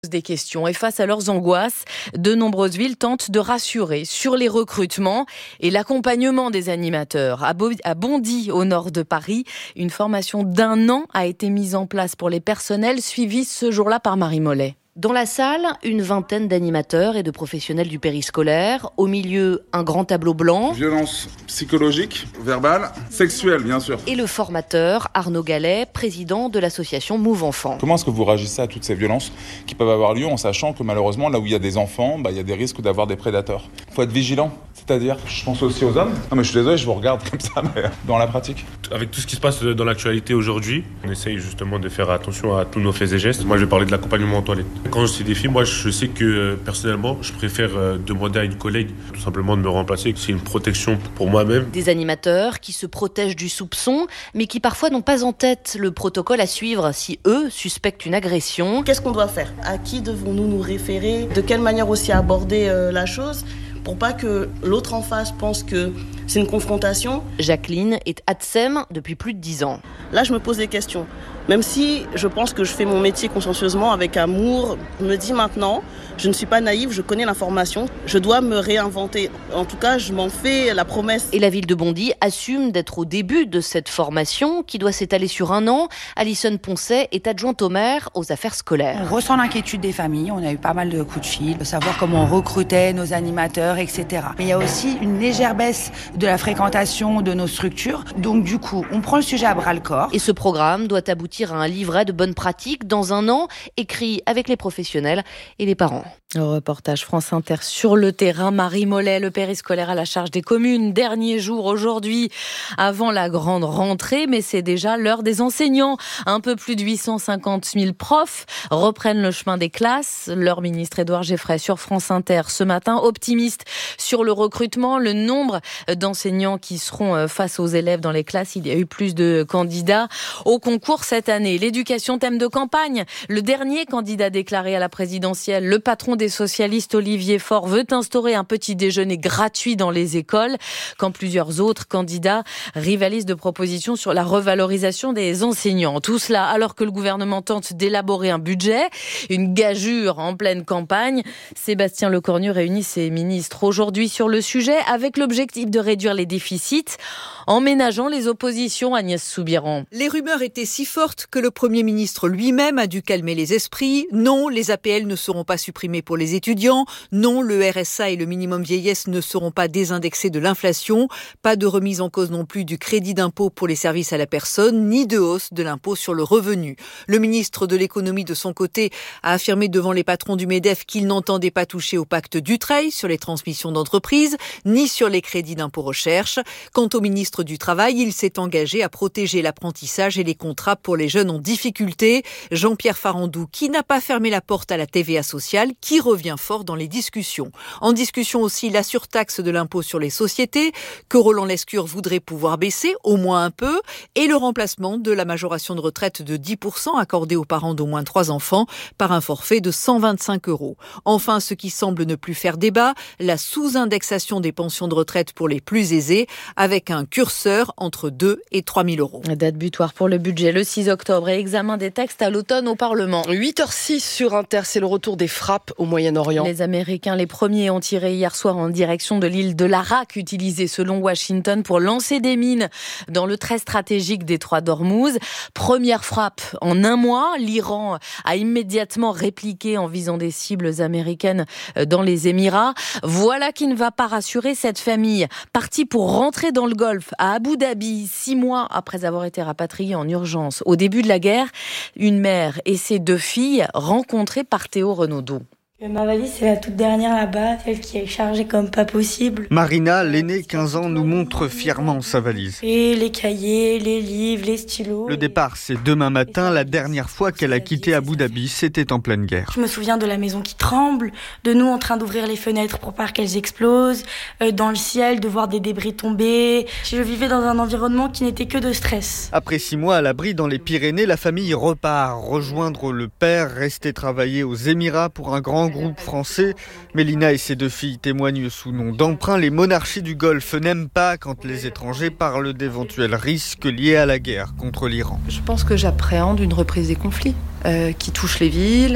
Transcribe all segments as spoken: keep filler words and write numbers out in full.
Des questions et face à leurs angoisses, de nombreuses villes tentent de rassurer sur les recrutements et l'accompagnement des animateurs. À Bondy, au nord de Paris, une formation d'un an a été mise en place pour les personnels suivis ce jour-là par Marie Mollet. Dans la salle, une vingtaine d'animateurs et de professionnels du périscolaire. Au milieu, un grand tableau blanc. Violence psychologique, verbale, sexuelle, bien sûr. Et le formateur, Arnaud Gallet, président de l'association Move Enfants. Comment est-ce que vous réagissez à toutes ces violences qui peuvent avoir lieu en sachant que malheureusement, là où il y a des enfants, bah, il y a des risques d'avoir des prédateurs. Il faut être vigilant. C'est-à-dire, je pense aussi aux hommes. Non mais je suis désolé, je vous regarde comme ça, mais dans la pratique. Avec tout ce qui se passe dans l'actualité aujourd'hui, on essaye justement de faire attention à tous nos faits et gestes. Moi, je vais parler de l'accompagnement en toilette. Quand je suis des filles, moi, je sais que personnellement, je préfère demander à une collègue tout simplement de me remplacer. C'est une protection pour moi-même. Des animateurs qui se protègent du soupçon, mais qui parfois n'ont pas en tête le protocole à suivre si eux suspectent une agression. Qu'est-ce qu'on doit faire ? À qui devons-nous nous référer ? De quelle manière aussi aborder euh, la chose ? Pour pas que l'autre en face pense que c'est une confrontation. Jacqueline est Atsem depuis plus de dix ans. Là, je me pose des questions. Même si je pense que je fais mon métier consciencieusement, avec amour, je me dis maintenant, je ne suis pas naïve, je connais l'information, je dois me réinventer. En tout cas, je m'en fais la promesse. Et la ville de Bondy assume d'être au début de cette formation qui doit s'étaler sur un an. Alison Poncet est adjointe au maire aux affaires scolaires. On ressent l'inquiétude des familles, on a eu pas mal de coups de fil, de savoir comment on recrutait nos animateurs, et cetera. Mais il y a aussi une légère baisse de la fréquentation de nos structures. Donc du coup, on prend le sujet à bras-le-corps. Et ce programme doit aboutir à un livret de bonnes pratiques dans un an, écrit avec les professionnels et les parents. Au reportage France Inter sur le terrain, Marie Mollet, le périscolaire à la charge des communes. Dernier jour aujourd'hui avant la grande rentrée, mais c'est déjà l'heure des enseignants. Un peu plus de huit cent cinquante mille profs reprennent le chemin des classes. Leur ministre Édouard Geoffrey sur France Inter ce matin, optimiste sur le recrutement, le nombre d'enseignants qui seront face aux élèves dans les classes. Il y a eu plus de candidats au concours cette année. L'éducation, thème de campagne. Le dernier candidat déclaré à la présidentielle, le patron des socialistes Olivier Faure, veut instaurer un petit déjeuner gratuit dans les écoles, quand plusieurs autres candidats rivalisent de propositions sur la revalorisation des enseignants. Tout cela alors que le gouvernement tente d'élaborer un budget, une gageure en pleine campagne. Sébastien Lecornu réunit ses ministres aujourd'hui sur le sujet avec l'objectif de réduire les déficits en ménageant les oppositions. Agnès Soubiran. Les rumeurs étaient si fortes que le Premier ministre lui-même a dû calmer les esprits. Non, les A P L ne seront pas supprimés pour les étudiants. Non, le R S A et le minimum vieillesse ne seront pas désindexés de l'inflation. Pas de remise en cause non plus du crédit d'impôt pour les services à la personne, ni de hausse de l'impôt sur le revenu. Le ministre de l'économie, de son côté, a affirmé devant les patrons du MEDEF qu'il n'entendait pas toucher au pacte Dutreil sur les transmissions d'entreprises, ni sur les crédits d'impôt recherche. Quant au ministre du Travail, il s'est engagé à protéger l'apprentissage et les contrats pour les jeunes en difficulté. Jean-Pierre Farandou, qui n'a pas fermé la porte à la T V A sociale, qui revient fort dans les discussions. En discussion aussi la surtaxe de l'impôt sur les sociétés, que Roland Lescure voudrait pouvoir baisser, au moins un peu, et le remplacement de la majoration de retraite de dix pour cent accordée aux parents d'au moins trois enfants par un forfait de cent vingt-cinq euros. Enfin, ce qui semble ne plus faire débat, la sous-indexation des pensions de retraite pour les plus aisés, avec un curseur entre deux et trois mille euros. Date butoir pour le budget le six octobre et examen des textes à l'automne au Parlement. huit heures six sur Inter, c'est le retour des frappes au Moyen-Orient. Les Américains, les premiers, ont tiré hier soir en direction de l'île de l'Arak, utilisée selon Washington pour lancer des mines dans le très stratégique détroit d'Ormuz. Première frappe en un mois. L'Iran a immédiatement répliqué en visant des cibles américaines dans les Émirats. Voilà qui ne va pas rassurer cette famille. Partie pour rentrer dans le Golfe à Abu Dhabi, six mois après avoir été rapatriée en urgence au début de la guerre. Une mère et ses deux filles rencontrées par Théo Renaudot. Ma valise, c'est la toute dernière là-bas, celle qui est chargée comme pas possible. Marina, l'aînée, quinze ans, nous montre fièrement sa valise. Et les cahiers, les livres, les stylos. Le départ, c'est demain matin. La dernière fois qu'elle a quitté Abu Dhabi, c'était en pleine guerre. Je me souviens de la maison qui tremble, de nous en train d'ouvrir les fenêtres pour pas qu'elles explosent, euh, dans le ciel, de voir des débris tomber. Je vivais dans un environnement qui n'était que de stress. Après six mois à l'abri dans les Pyrénées, la famille repart rejoindre le père, resté travailler aux Émirats pour un grand groupe français. Mélina et ses deux filles témoignent sous nom d'emprunt. Les monarchies du Golfe n'aiment pas quand les étrangers parlent d'éventuels risques liés à la guerre contre l'Iran. Je pense que j'appréhende une reprise des conflits euh, qui touchent les villes.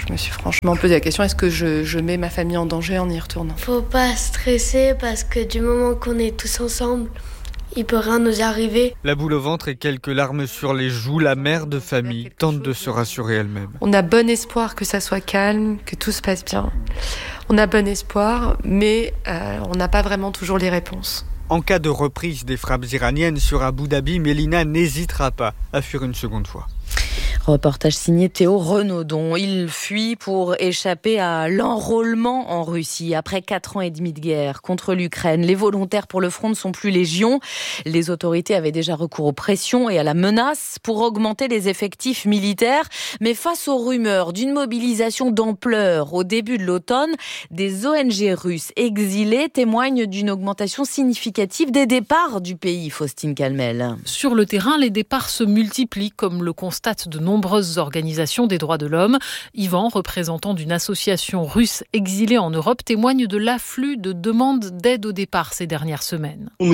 Je me suis franchement posé la question, est-ce que je, je mets ma famille en danger en y retournant ? Faut pas stresser parce que du moment qu'on est tous ensemble, il peut rien nous arriver. La boule au ventre et quelques larmes sur les joues, la mère de famille tente de se rassurer elle-même. On a bon espoir que ça soit calme, que tout se passe bien. On a bon espoir, mais euh, on n'a pas vraiment toujours les réponses. En cas de reprise des frappes iraniennes sur Abu Dhabi, Mélina n'hésitera pas à fuir une seconde fois. Reportage signé Théo Renaudon. Il fuit pour échapper à l'enrôlement en Russie. Après quatre ans et demi de guerre contre l'Ukraine, les volontaires pour le front ne sont plus légion. Les autorités avaient déjà recours aux pressions et à la menace pour augmenter les effectifs militaires. Mais face aux rumeurs d'une mobilisation d'ampleur au début de l'automne, des O N G russes exilées témoignent d'une augmentation significative des départs du pays, Faustine Calmel. Sur le terrain, les départs se multiplient, comme le constatent de nombreuses organisations des droits de l'homme. Yvan, représentant d'une association russe exilée en Europe, témoigne de l'afflux de demandes d'aide au départ ces dernières semaines. On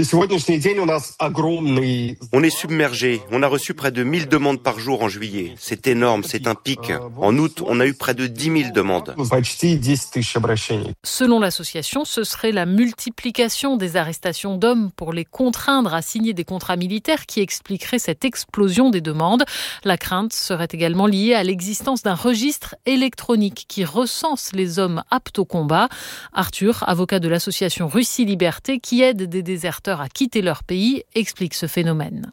est submergé. On a reçu près de mille demandes par jour en juillet. C'est énorme, c'est un pic. En août, on a eu près de dix mille demandes. Selon l'association, ce serait la multiplication des arrestations d'hommes pour les contraindre à signer des contrats militaires qui expliquerait cette explosion des demandes. La crainte serait également liée à l'existence d'un registre électronique qui recense les hommes aptes au combat. Arthur, avocat de l'association Russie Liberté, qui aide des déserteurs à quitter leur pays, explique ce phénomène.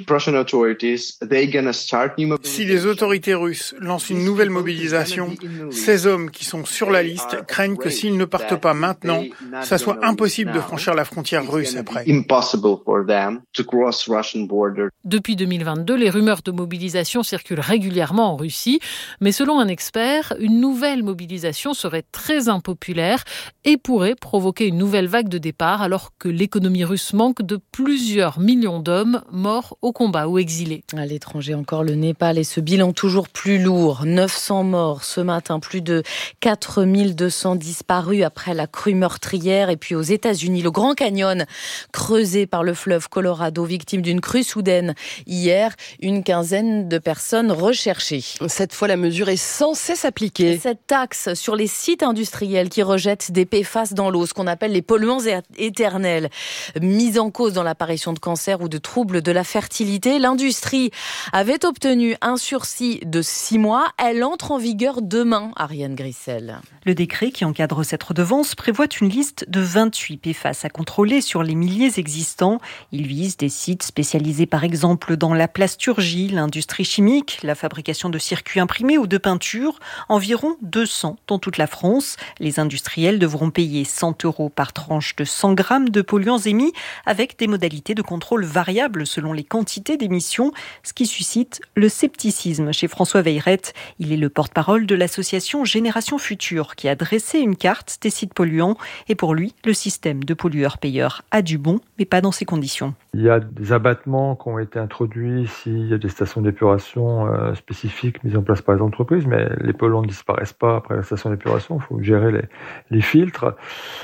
Si les autorités russes lancent une nouvelle mobilisation, ces hommes qui sont sur la liste craignent que s'ils ne partent pas maintenant, ça soit impossible de franchir la frontière russe après. Depuis deux mille vingt-deux, les rumeurs de mobilisation circulent régulièrement en Russie, mais selon un expert, une nouvelle mobilisation serait très impopulaire et pourrait provoquer une nouvelle vague de départ alors que l'économie russe manque de plusieurs millions d'hommes morts au combat ou exilés. À l'étranger encore, le Népal et ce bilan toujours plus lourd. neuf cents morts ce matin, plus de quatre mille deux cents disparus après la crue meurtrière. Et puis aux États-Unis, le Grand Canyon creusé par le fleuve Colorado, victime d'une crue soudaine. Hier, une quinzaine de personnes recherchées. Cette fois, la mesure est censée s'appliquer. Cette taxe sur les sites industriels qui rejettent des P F A S dans l'eau, ce qu'on appelle les polluants éternels, mise en cause dans l'apparition de cancers ou de troubles de la fertilité. L'industrie avait obtenu un sursis de six mois. Elle entre en vigueur demain, Ariane Grissel. Le décret qui encadre cette redevance prévoit une liste de vingt-huit P F A S à contrôler sur les milliers existants. Il vise des sites spécialisés par exemple dans la plasturgie, l'industrie chimique, la fabrication de circuits imprimés ou de peinture. Environ deux cents dans toute la France. Les industriels devront payer cent euros par tranche de cent grammes de polluants émis avec des modalités de contrôle variables selon les quantités d'émissions, ce qui suscite le scepticisme chez François Veyrette. Il est le porte-parole de l'association Génération Future qui a dressé une carte des sites polluants et pour lui, le système de pollueurs-payeurs a du bon, mais pas dans ces conditions. Il y a des abattements qui ont été introduits s'il y a des stations d'épuration euh, spécifiques mises en place par les entreprises, mais les polluants ne disparaissent pas après la station d'épuration, il faut gérer les, les filtres.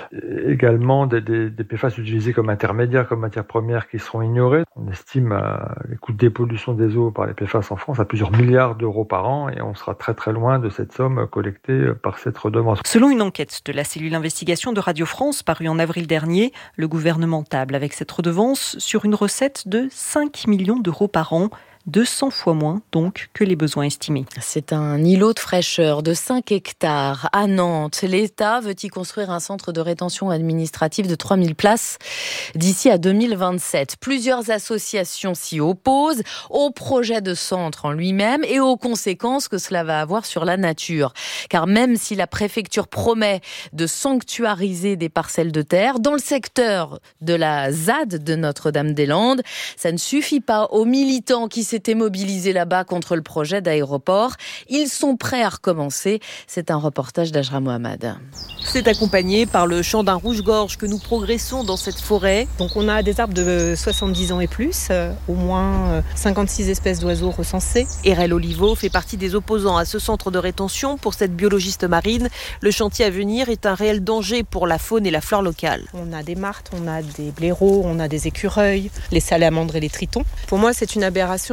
Et également des, des, des P F A S utilisés comme intermédiaires, comme matières premières qui seront ignorées. On estime euh, les coûts de dépollution des eaux par les P F A S en France à plusieurs milliards d'euros par an et on sera très très loin de cette somme collectée par cette redevance. Selon une enquête de la cellule investigation de Radio France parue en avril dernier, le gouvernement table avec cette redevance sur une recette de cinq millions d'euros par an. deux cents fois moins donc que les besoins estimés. C'est un îlot de fraîcheur de cinq hectares à Nantes. L'État veut y construire un centre de rétention administrative de trois mille places d'ici à deux mille vingt-sept. Plusieurs associations s'y opposent au projet de centre en lui-même et aux conséquences que cela va avoir sur la nature. Car même si la préfecture promet de sanctuariser des parcelles de terre, dans le secteur de la Z A D de Notre-Dame-des-Landes, ça ne suffit pas aux militants qui s'étaient mobilisés là-bas contre le projet d'aéroport. Ils sont prêts à recommencer. C'est un reportage d'Ajra Mohamed. C'est accompagné par le chant d'un rouge-gorge que nous progressons dans cette forêt. Donc on a des arbres de soixante-dix ans et plus, euh, au moins cinquante-six espèces d'oiseaux recensées. Erel Olivo fait partie des opposants à ce centre de rétention. Pour cette biologiste marine, le chantier à venir est un réel danger pour la faune et la flore locale. On a des martres, on a des blaireaux, on a des écureuils, les salamandres et les tritons. Pour moi, c'est une aberration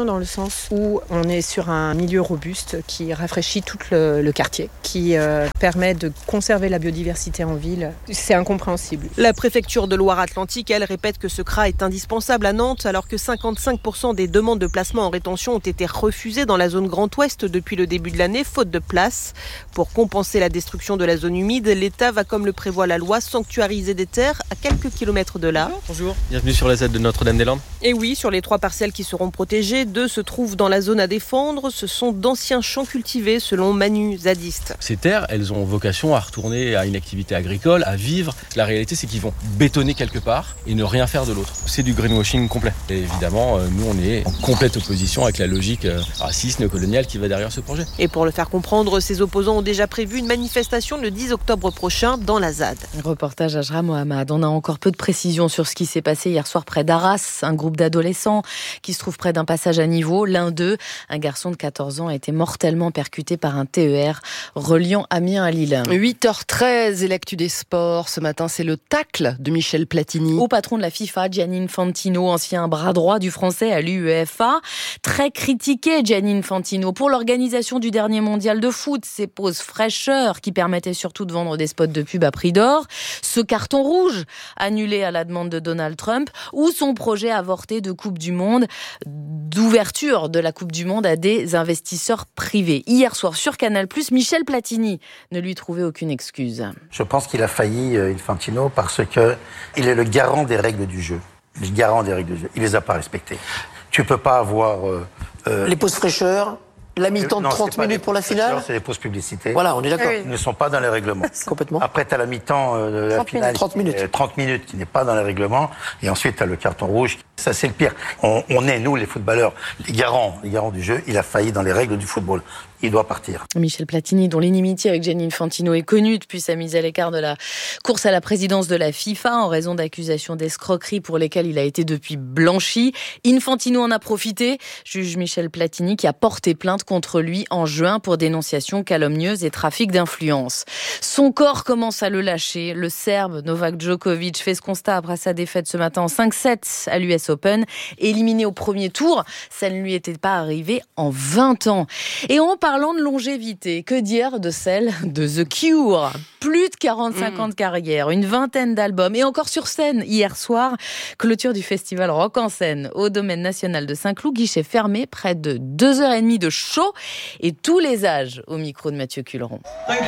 dans le sens où on est sur un milieu robuste qui rafraîchit tout le, le quartier, qui euh, permet de conserver la biodiversité en ville. C'est incompréhensible. La préfecture de Loire-Atlantique, elle, répète que ce C R A est indispensable à Nantes, alors que cinquante-cinq pour cent des demandes de placement en rétention ont été refusées dans la zone Grand Ouest depuis le début de l'année, faute de place. Pour compenser la destruction de la zone humide, l'État va, comme le prévoit la loi, sanctuariser des terres à quelques kilomètres de là. Bonjour, bienvenue sur la Z de Notre-Dame-des-Landes. Et oui, sur les trois parcelles qui seront protégées, deux se trouvent dans la zone à défendre. Ce sont d'anciens champs cultivés, selon Manu Zadiste. Ces terres, elles ont vocation à retourner à une activité agricole, à vivre. La réalité, c'est qu'ils vont bétonner quelque part et ne rien faire de l'autre. C'est du greenwashing complet. Et évidemment, nous, on est en complète opposition avec la logique raciste, néocoloniale qui va derrière ce projet. Et pour le faire comprendre, ses opposants ont déjà prévu une manifestation le dix octobre prochain dans la Z A D. Reportage Ajra Mohamed. On a encore peu de précisions sur ce qui s'est passé hier soir près d'Arras. Un groupe d'adolescents qui se trouve près d'un passage à niveau. L'un d'eux, un garçon de quatorze ans, a été mortellement percuté par un T E R reliant Amiens à Lille. huit heures treize et l'actu des sports. Ce matin, c'est le tacle de Michel Platini. Au patron de la FIFA, Gianni Infantino, ancien bras droit du français à l'UEFA. Très critiqué, Gianni Infantino, pour l'organisation du dernier mondial de foot. Ses pauses fraîcheurs qui permettaient surtout de vendre des spots de pub à prix d'or. Ce carton rouge annulé à la demande de Donald Trump, ou son projet avorté de Coupe du Monde, d'ouverture de la Coupe du Monde à des investisseurs privés. Hier soir sur Canal plus, Michel Platini ne lui trouvait aucune excuse. Je pense qu'il a failli, Infantino, parce qu'il est le garant des règles du jeu. Le garant des règles du jeu. Il les a pas respectées. Tu peux pas avoir... Euh, euh, les pauses fraîcheurs, la mi-temps de trente minutes pour la finale. C'est les pauses publicités. Voilà, on est d'accord. Ils ne sont pas dans les règlements. Complètement. Après, tu as la mi-temps euh, de la finale. trente minutes. Euh, trente minutes qui n'est pas dans les règlements. Et ensuite, tu as le carton rouge. Ça, c'est le pire. On, on est, nous, les footballeurs, les garants, les garants du jeu. Il a failli dans les règles du football. Il doit partir. Michel Platini, dont l'inimitié avec Gianni Infantino est connue depuis sa mise à l'écart de la course à la présidence de la FIFA en raison d'accusations d'escroquerie pour lesquelles il a été depuis blanchi. Infantino en a profité, juge Michel Platini, qui a porté plainte contre lui en juin pour dénonciation calomnieuse et trafic d'influence. Son corps commence à le lâcher. Le Serbe Novak Djokovic fait ce constat après sa défaite ce matin en cinq sept à l'U S Open. Éliminé au premier tour, ça ne lui était pas arrivé en vingt ans. Et en parlant de longévité, que dire de celle de The Cure ? Plus de quarante-cinq mmh. ans de carrière, une vingtaine d'albums et encore sur scène hier soir. Clôture du festival Rock en scène au Domaine national de Saint-Cloud, guichet fermé, près de deux heures trente de show et tous les âges au micro de Mathieu Culeron.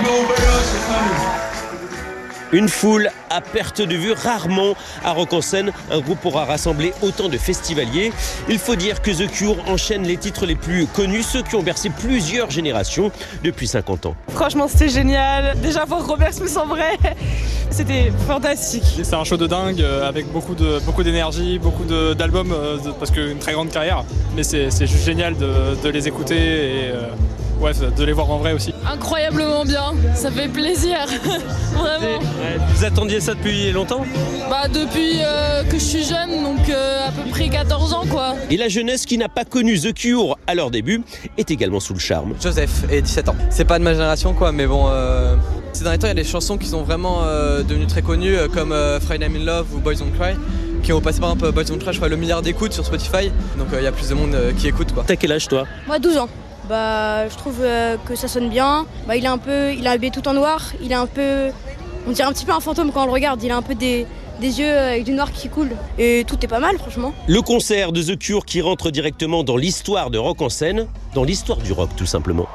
Une foule à perte de vue, rarement à Rock en scène, un groupe pourra rassembler autant de festivaliers. Il faut dire que The Cure enchaîne les titres les plus connus, ceux qui ont bercé plusieurs générations depuis cinquante ans. Franchement, c'était génial. Déjà voir Robert Smith en vrai, c'était fantastique. C'est un show de dingue avec beaucoup de beaucoup d'énergie, beaucoup de, d'albums, de, parce qu'une très grande carrière. Mais c'est, c'est juste génial de, de les écouter et euh, ouais, de les voir en vrai aussi. Incroyablement bien, ça fait plaisir, vraiment. Vous attendiez ça depuis longtemps ? Bah depuis euh, que je suis jeune, donc euh, à peu près quatorze ans quoi. Et la jeunesse qui n'a pas connu The Cure à leur début est également sous le charme. Joseph et dix-sept ans. C'est pas de ma génération quoi, mais bon, euh, ces derniers temps il y a des chansons qui sont vraiment euh, devenues très connues euh, comme euh, Friday I'm in Love ou Boys Don't Cry, qui ont passé par exemple Boys Don't Cry, je crois le milliard d'écoutes sur Spotify, donc il euh, y a plus de monde euh, qui écoute quoi. T'as quel âge toi ? Moi douze ans. Bah, je trouve euh, que ça sonne bien. Bah, il est un peu, il a habillé tout en noir. Il est un peu, on dirait un petit peu un fantôme quand on le regarde. Il a un peu des, des yeux avec du noir qui coule. Et tout est pas mal, franchement. Le concert de The Cure qui rentre directement dans l'histoire de Rock en scène, dans l'histoire du rock tout simplement.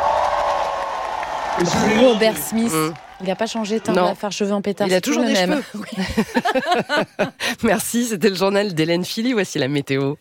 Robert Smith. Mmh. Il n'a pas changé, t'as à faire cheveux en pétard. Il a toujours des même. cheveux. Oui. Merci, c'était le journal d'Hélène Philly. Voici la météo.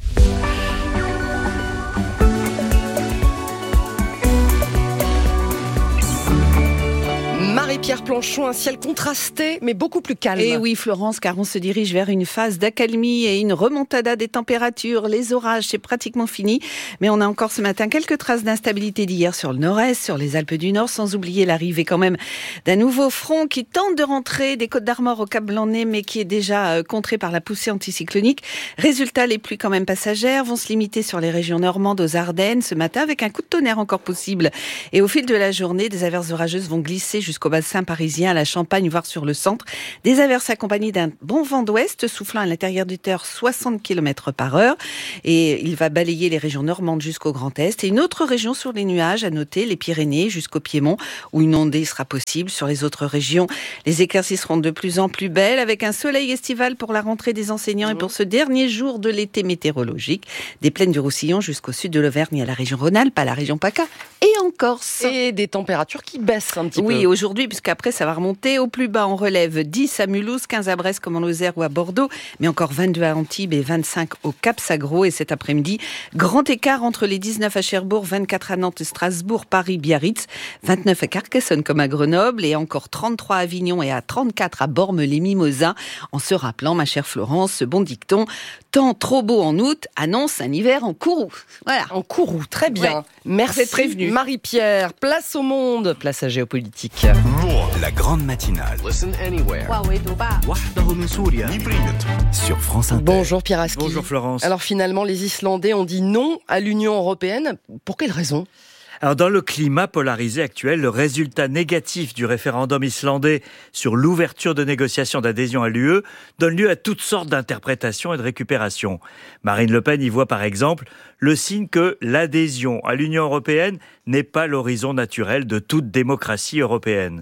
Marie-Pierre Planchon, un ciel contrasté, mais beaucoup plus calme. Et oui, Florence, car on se dirige vers une phase d'accalmie et une remontada des températures. Les orages, c'est pratiquement fini. Mais on a encore ce matin quelques traces d'instabilité d'hier sur le nord-est, sur les Alpes du Nord, sans oublier l'arrivée quand même d'un nouveau front qui tente de rentrer des Côtes d'Armor au Cap Blanc-Nez, mais qui est déjà contré par la poussée anticyclonique. Résultat, les pluies quand même passagères vont se limiter sur les régions normandes aux Ardennes ce matin, avec un coup de tonnerre encore possible. Et au fil de la journée, des averses orageuses vont glisser jusqu'au bassin bassin parisien, à la Champagne, voire sur le centre. Des averses accompagnées d'un bon vent d'ouest, soufflant à l'intérieur du terre soixante kilomètres par heure. Et il va balayer les régions normandes jusqu'au Grand Est. Et une autre région sur les nuages, à noter, les Pyrénées jusqu'au Piémont, où une ondée sera possible. Sur les autres régions, les éclaircies seront de plus en plus belles, avec un soleil estival pour la rentrée des enseignants et pour ce dernier jour de l'été météorologique. Des plaines du Roussillon jusqu'au sud de l'Auvergne, à la région Rhône-Alpes, à la région PACA et en Corse. Et des températures qui baissent un petit oui, peu. Oui, aujourd'hui, puisqu'après ça va remonter. Au plus bas, on relève dix à Mulhouse, quinze à Brest comme en Lozère ou à Bordeaux, mais encore vingt-deux à Antibes et vingt-cinq au Cap-Sagro. Et cet après-midi, grand écart entre les dix-neuf à Cherbourg, vingt-quatre à Nantes, Strasbourg, Paris, Biarritz, vingt-neuf à Carcassonne comme à Grenoble et encore trente-trois à Avignon et à trente-quatre à Bormes-les-Mimosas. En se rappelant, ma chère Florence, ce bon dicton, temps trop beau en août annonce un hiver en courroux. Voilà. En courroux, très bien. Ouais. Merci prévenu. Marie-Pierre, place au monde, place à géopolitique. La grande matinale. Sur France Inter. Bonjour Pierre Aski. Bonjour Florence. Alors finalement, les Islandais ont dit non à l'Union européenne. Pour quelle raison ? Alors dans le climat polarisé actuel, le résultat négatif du référendum islandais sur l'ouverture de négociations d'adhésion à l'U E donne lieu à toutes sortes d'interprétations et de récupérations. Marine Le Pen y voit par exemple le signe que l'adhésion à l'Union européenne n'est pas l'horizon naturel de toute démocratie européenne.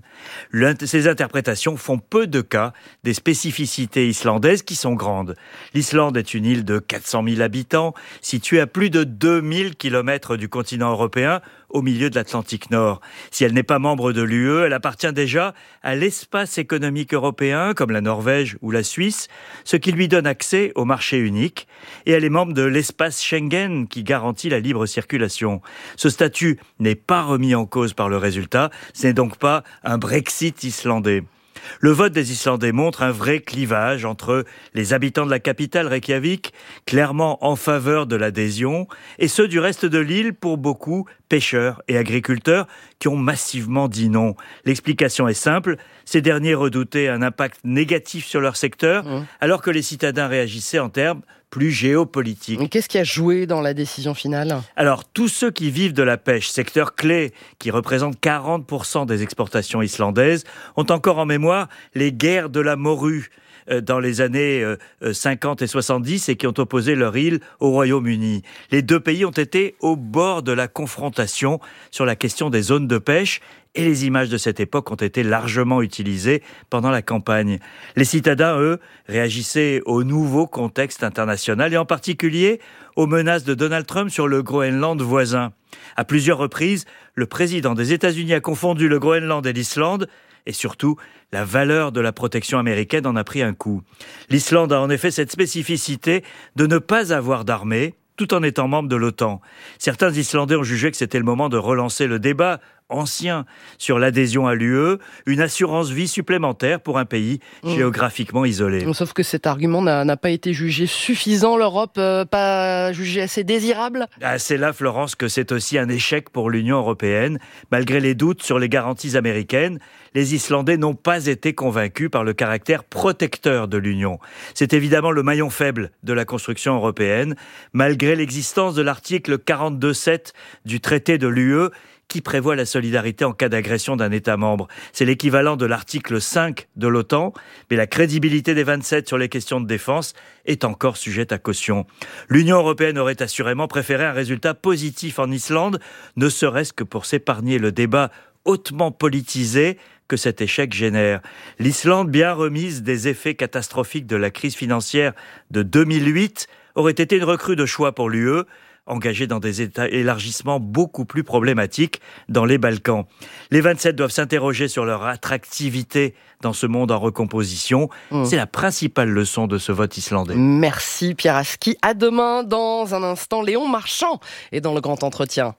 Ces interprétations font peu de cas des spécificités islandaises qui sont grandes. L'Islande est une île de quatre cent mille habitants, située à plus de deux mille kilomètres du continent européen, au milieu de l'Atlantique Nord. Si elle n'est pas membre de l'U E, elle appartient déjà à l'espace économique européen, comme la Norvège ou la Suisse, ce qui lui donne accès au marché unique. Et elle est membre de l'espace Schengen, qui garantit la libre circulation. Ce statut n'est pas remis en cause par le résultat. Ce n'est donc pas un Brexit islandais. Le vote des Islandais montre un vrai clivage entre les habitants de la capitale Reykjavik, clairement en faveur de l'adhésion, et ceux du reste de l'île, pour beaucoup, pêcheurs et agriculteurs, qui ont massivement dit non. L'explication est simple, ces derniers redoutaient un impact négatif sur leur secteur, mmh. alors que les citadins réagissaient en termes plus géopolitique. Qu'est-ce qui a joué dans la décision finale ? Alors, tous ceux qui vivent de la pêche, secteur clé qui représente quarante pour cent des exportations islandaises, ont encore en mémoire les guerres de la morue dans les années cinquante et soixante-dix et qui ont opposé leur île au Royaume-Uni. Les deux pays ont été au bord de la confrontation sur la question des zones de pêche et les images de cette époque ont été largement utilisées pendant la campagne. Les citadins, eux, réagissaient au nouveau contexte international et en particulier aux menaces de Donald Trump sur le Groenland voisin. À plusieurs reprises, le président des États-Unis a confondu le Groenland et l'Islande et surtout, la valeur de la protection américaine en a pris un coup. L'Islande a en effet cette spécificité de ne pas avoir d'armée, tout en étant membre de l'OTAN. Certains Islandais ont jugé que c'était le moment de relancer le débat ancien sur l'adhésion à l'U E, une assurance vie supplémentaire pour un pays mmh. géographiquement isolé. Sauf que cet argument n'a, n'a pas été jugé suffisant, l'Europe euh, pas jugé assez désirable. Ah, c'est là, Florence, que c'est aussi un échec pour l'Union européenne. Malgré les doutes sur les garanties américaines, les Islandais n'ont pas été convaincus par le caractère protecteur de l'Union. C'est évidemment le maillon faible de la construction européenne, malgré l'existence de l'article quarante-deux sept du traité de l'U E, qui prévoit la solidarité en cas d'agression d'un État membre. C'est l'équivalent de l'article cinq de l'OTAN, mais la crédibilité des vingt-sept sur les questions de défense est encore sujette à caution. L'Union européenne aurait assurément préféré un résultat positif en Islande, ne serait-ce que pour s'épargner le débat hautement politisé que cet échec génère. L'Islande, bien remise des effets catastrophiques de la crise financière de deux mille huit, aurait été une recrue de choix pour l'U E, engagés dans des élargissements beaucoup plus problématiques dans les Balkans. Les vingt-sept doivent s'interroger sur leur attractivité dans ce monde en recomposition. Mmh. C'est la principale leçon de ce vote islandais. Merci Pierre Aski. À demain, dans un instant, Léon Marchand est dans le grand entretien.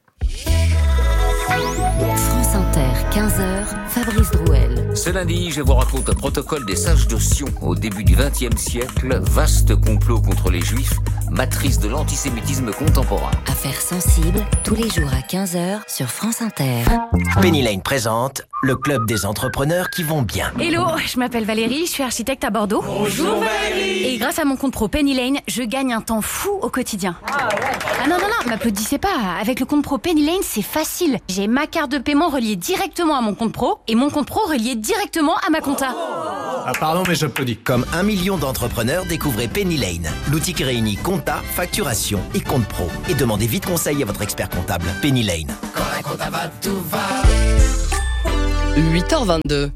France Inter, quinze heures, Fabrice Drouel. Ce lundi, je vous raconte le protocole des sages de Sion. Au début du vingtième siècle, vaste complot contre les Juifs matrice de l'antisémitisme contemporain. Affaires sensibles, tous les jours à quinze heures sur France Inter. Penny Lane présente le club des entrepreneurs qui vont bien. Hello, je m'appelle Valérie, je suis architecte à Bordeaux. Bonjour Valérie. Et grâce à mon compte pro Penny Lane, je gagne un temps fou au quotidien. Ah, ouais. ah non, non, non, m'applaudissez pas. Avec le compte pro Penny Lane, c'est facile. J'ai ma carte de paiement reliée directement à mon compte pro et mon compte pro relié directement à ma compta. Ah pardon, mais j'applaudis. Comme un million d'entrepreneurs, découvrez Penny Lane, l'outil qui réunit compta, facturation et compte pro. Et demandez vite conseil à votre expert comptable. Penny Lane. Quand la compta va, tout va. huit heures vingt-deux.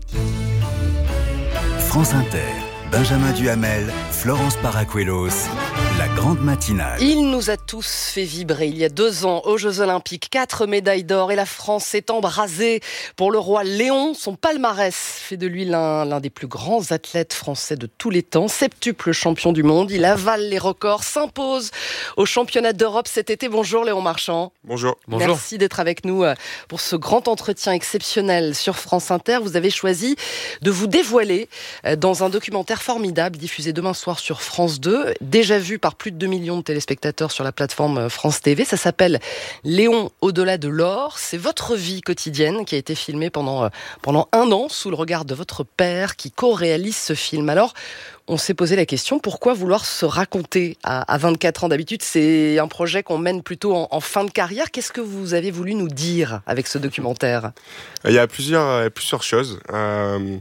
France Inter, Benjamin Duhamel, Florence Paracuelos, la grande matinale. Il nous a tous fait vibrer il y a deux ans aux Jeux Olympiques. Quatre médailles d'or et la France s'est embrasée pour le roi Léon. Son palmarès fait de lui l'un, l'un des plus grands athlètes français de tous les temps. Septuple champion du monde, il avale les records, s'impose au championnat d'Europe cet été. Bonjour Léon Marchand. Bonjour. Merci Bonjour. d'être avec nous pour ce grand entretien exceptionnel sur France Inter. Vous avez choisi de vous dévoiler dans un documentaire formidable diffusé demain soir sur France deux, déjà vu par plus de deux millions de téléspectateurs sur la plateforme France T V. Ça s'appelle Léon au-delà de l'or. C'est votre vie quotidienne qui a été filmée pendant, pendant un an sous le regard de votre père qui co-réalise ce film. Alors, on s'est posé la question, pourquoi vouloir se raconter à, à vingt-quatre ans? D'habitude, c'est un projet qu'on mène plutôt en, en fin de carrière. Qu'est-ce que vous avez voulu nous dire avec ce documentaire? Il y a plusieurs, plusieurs choses. Euh,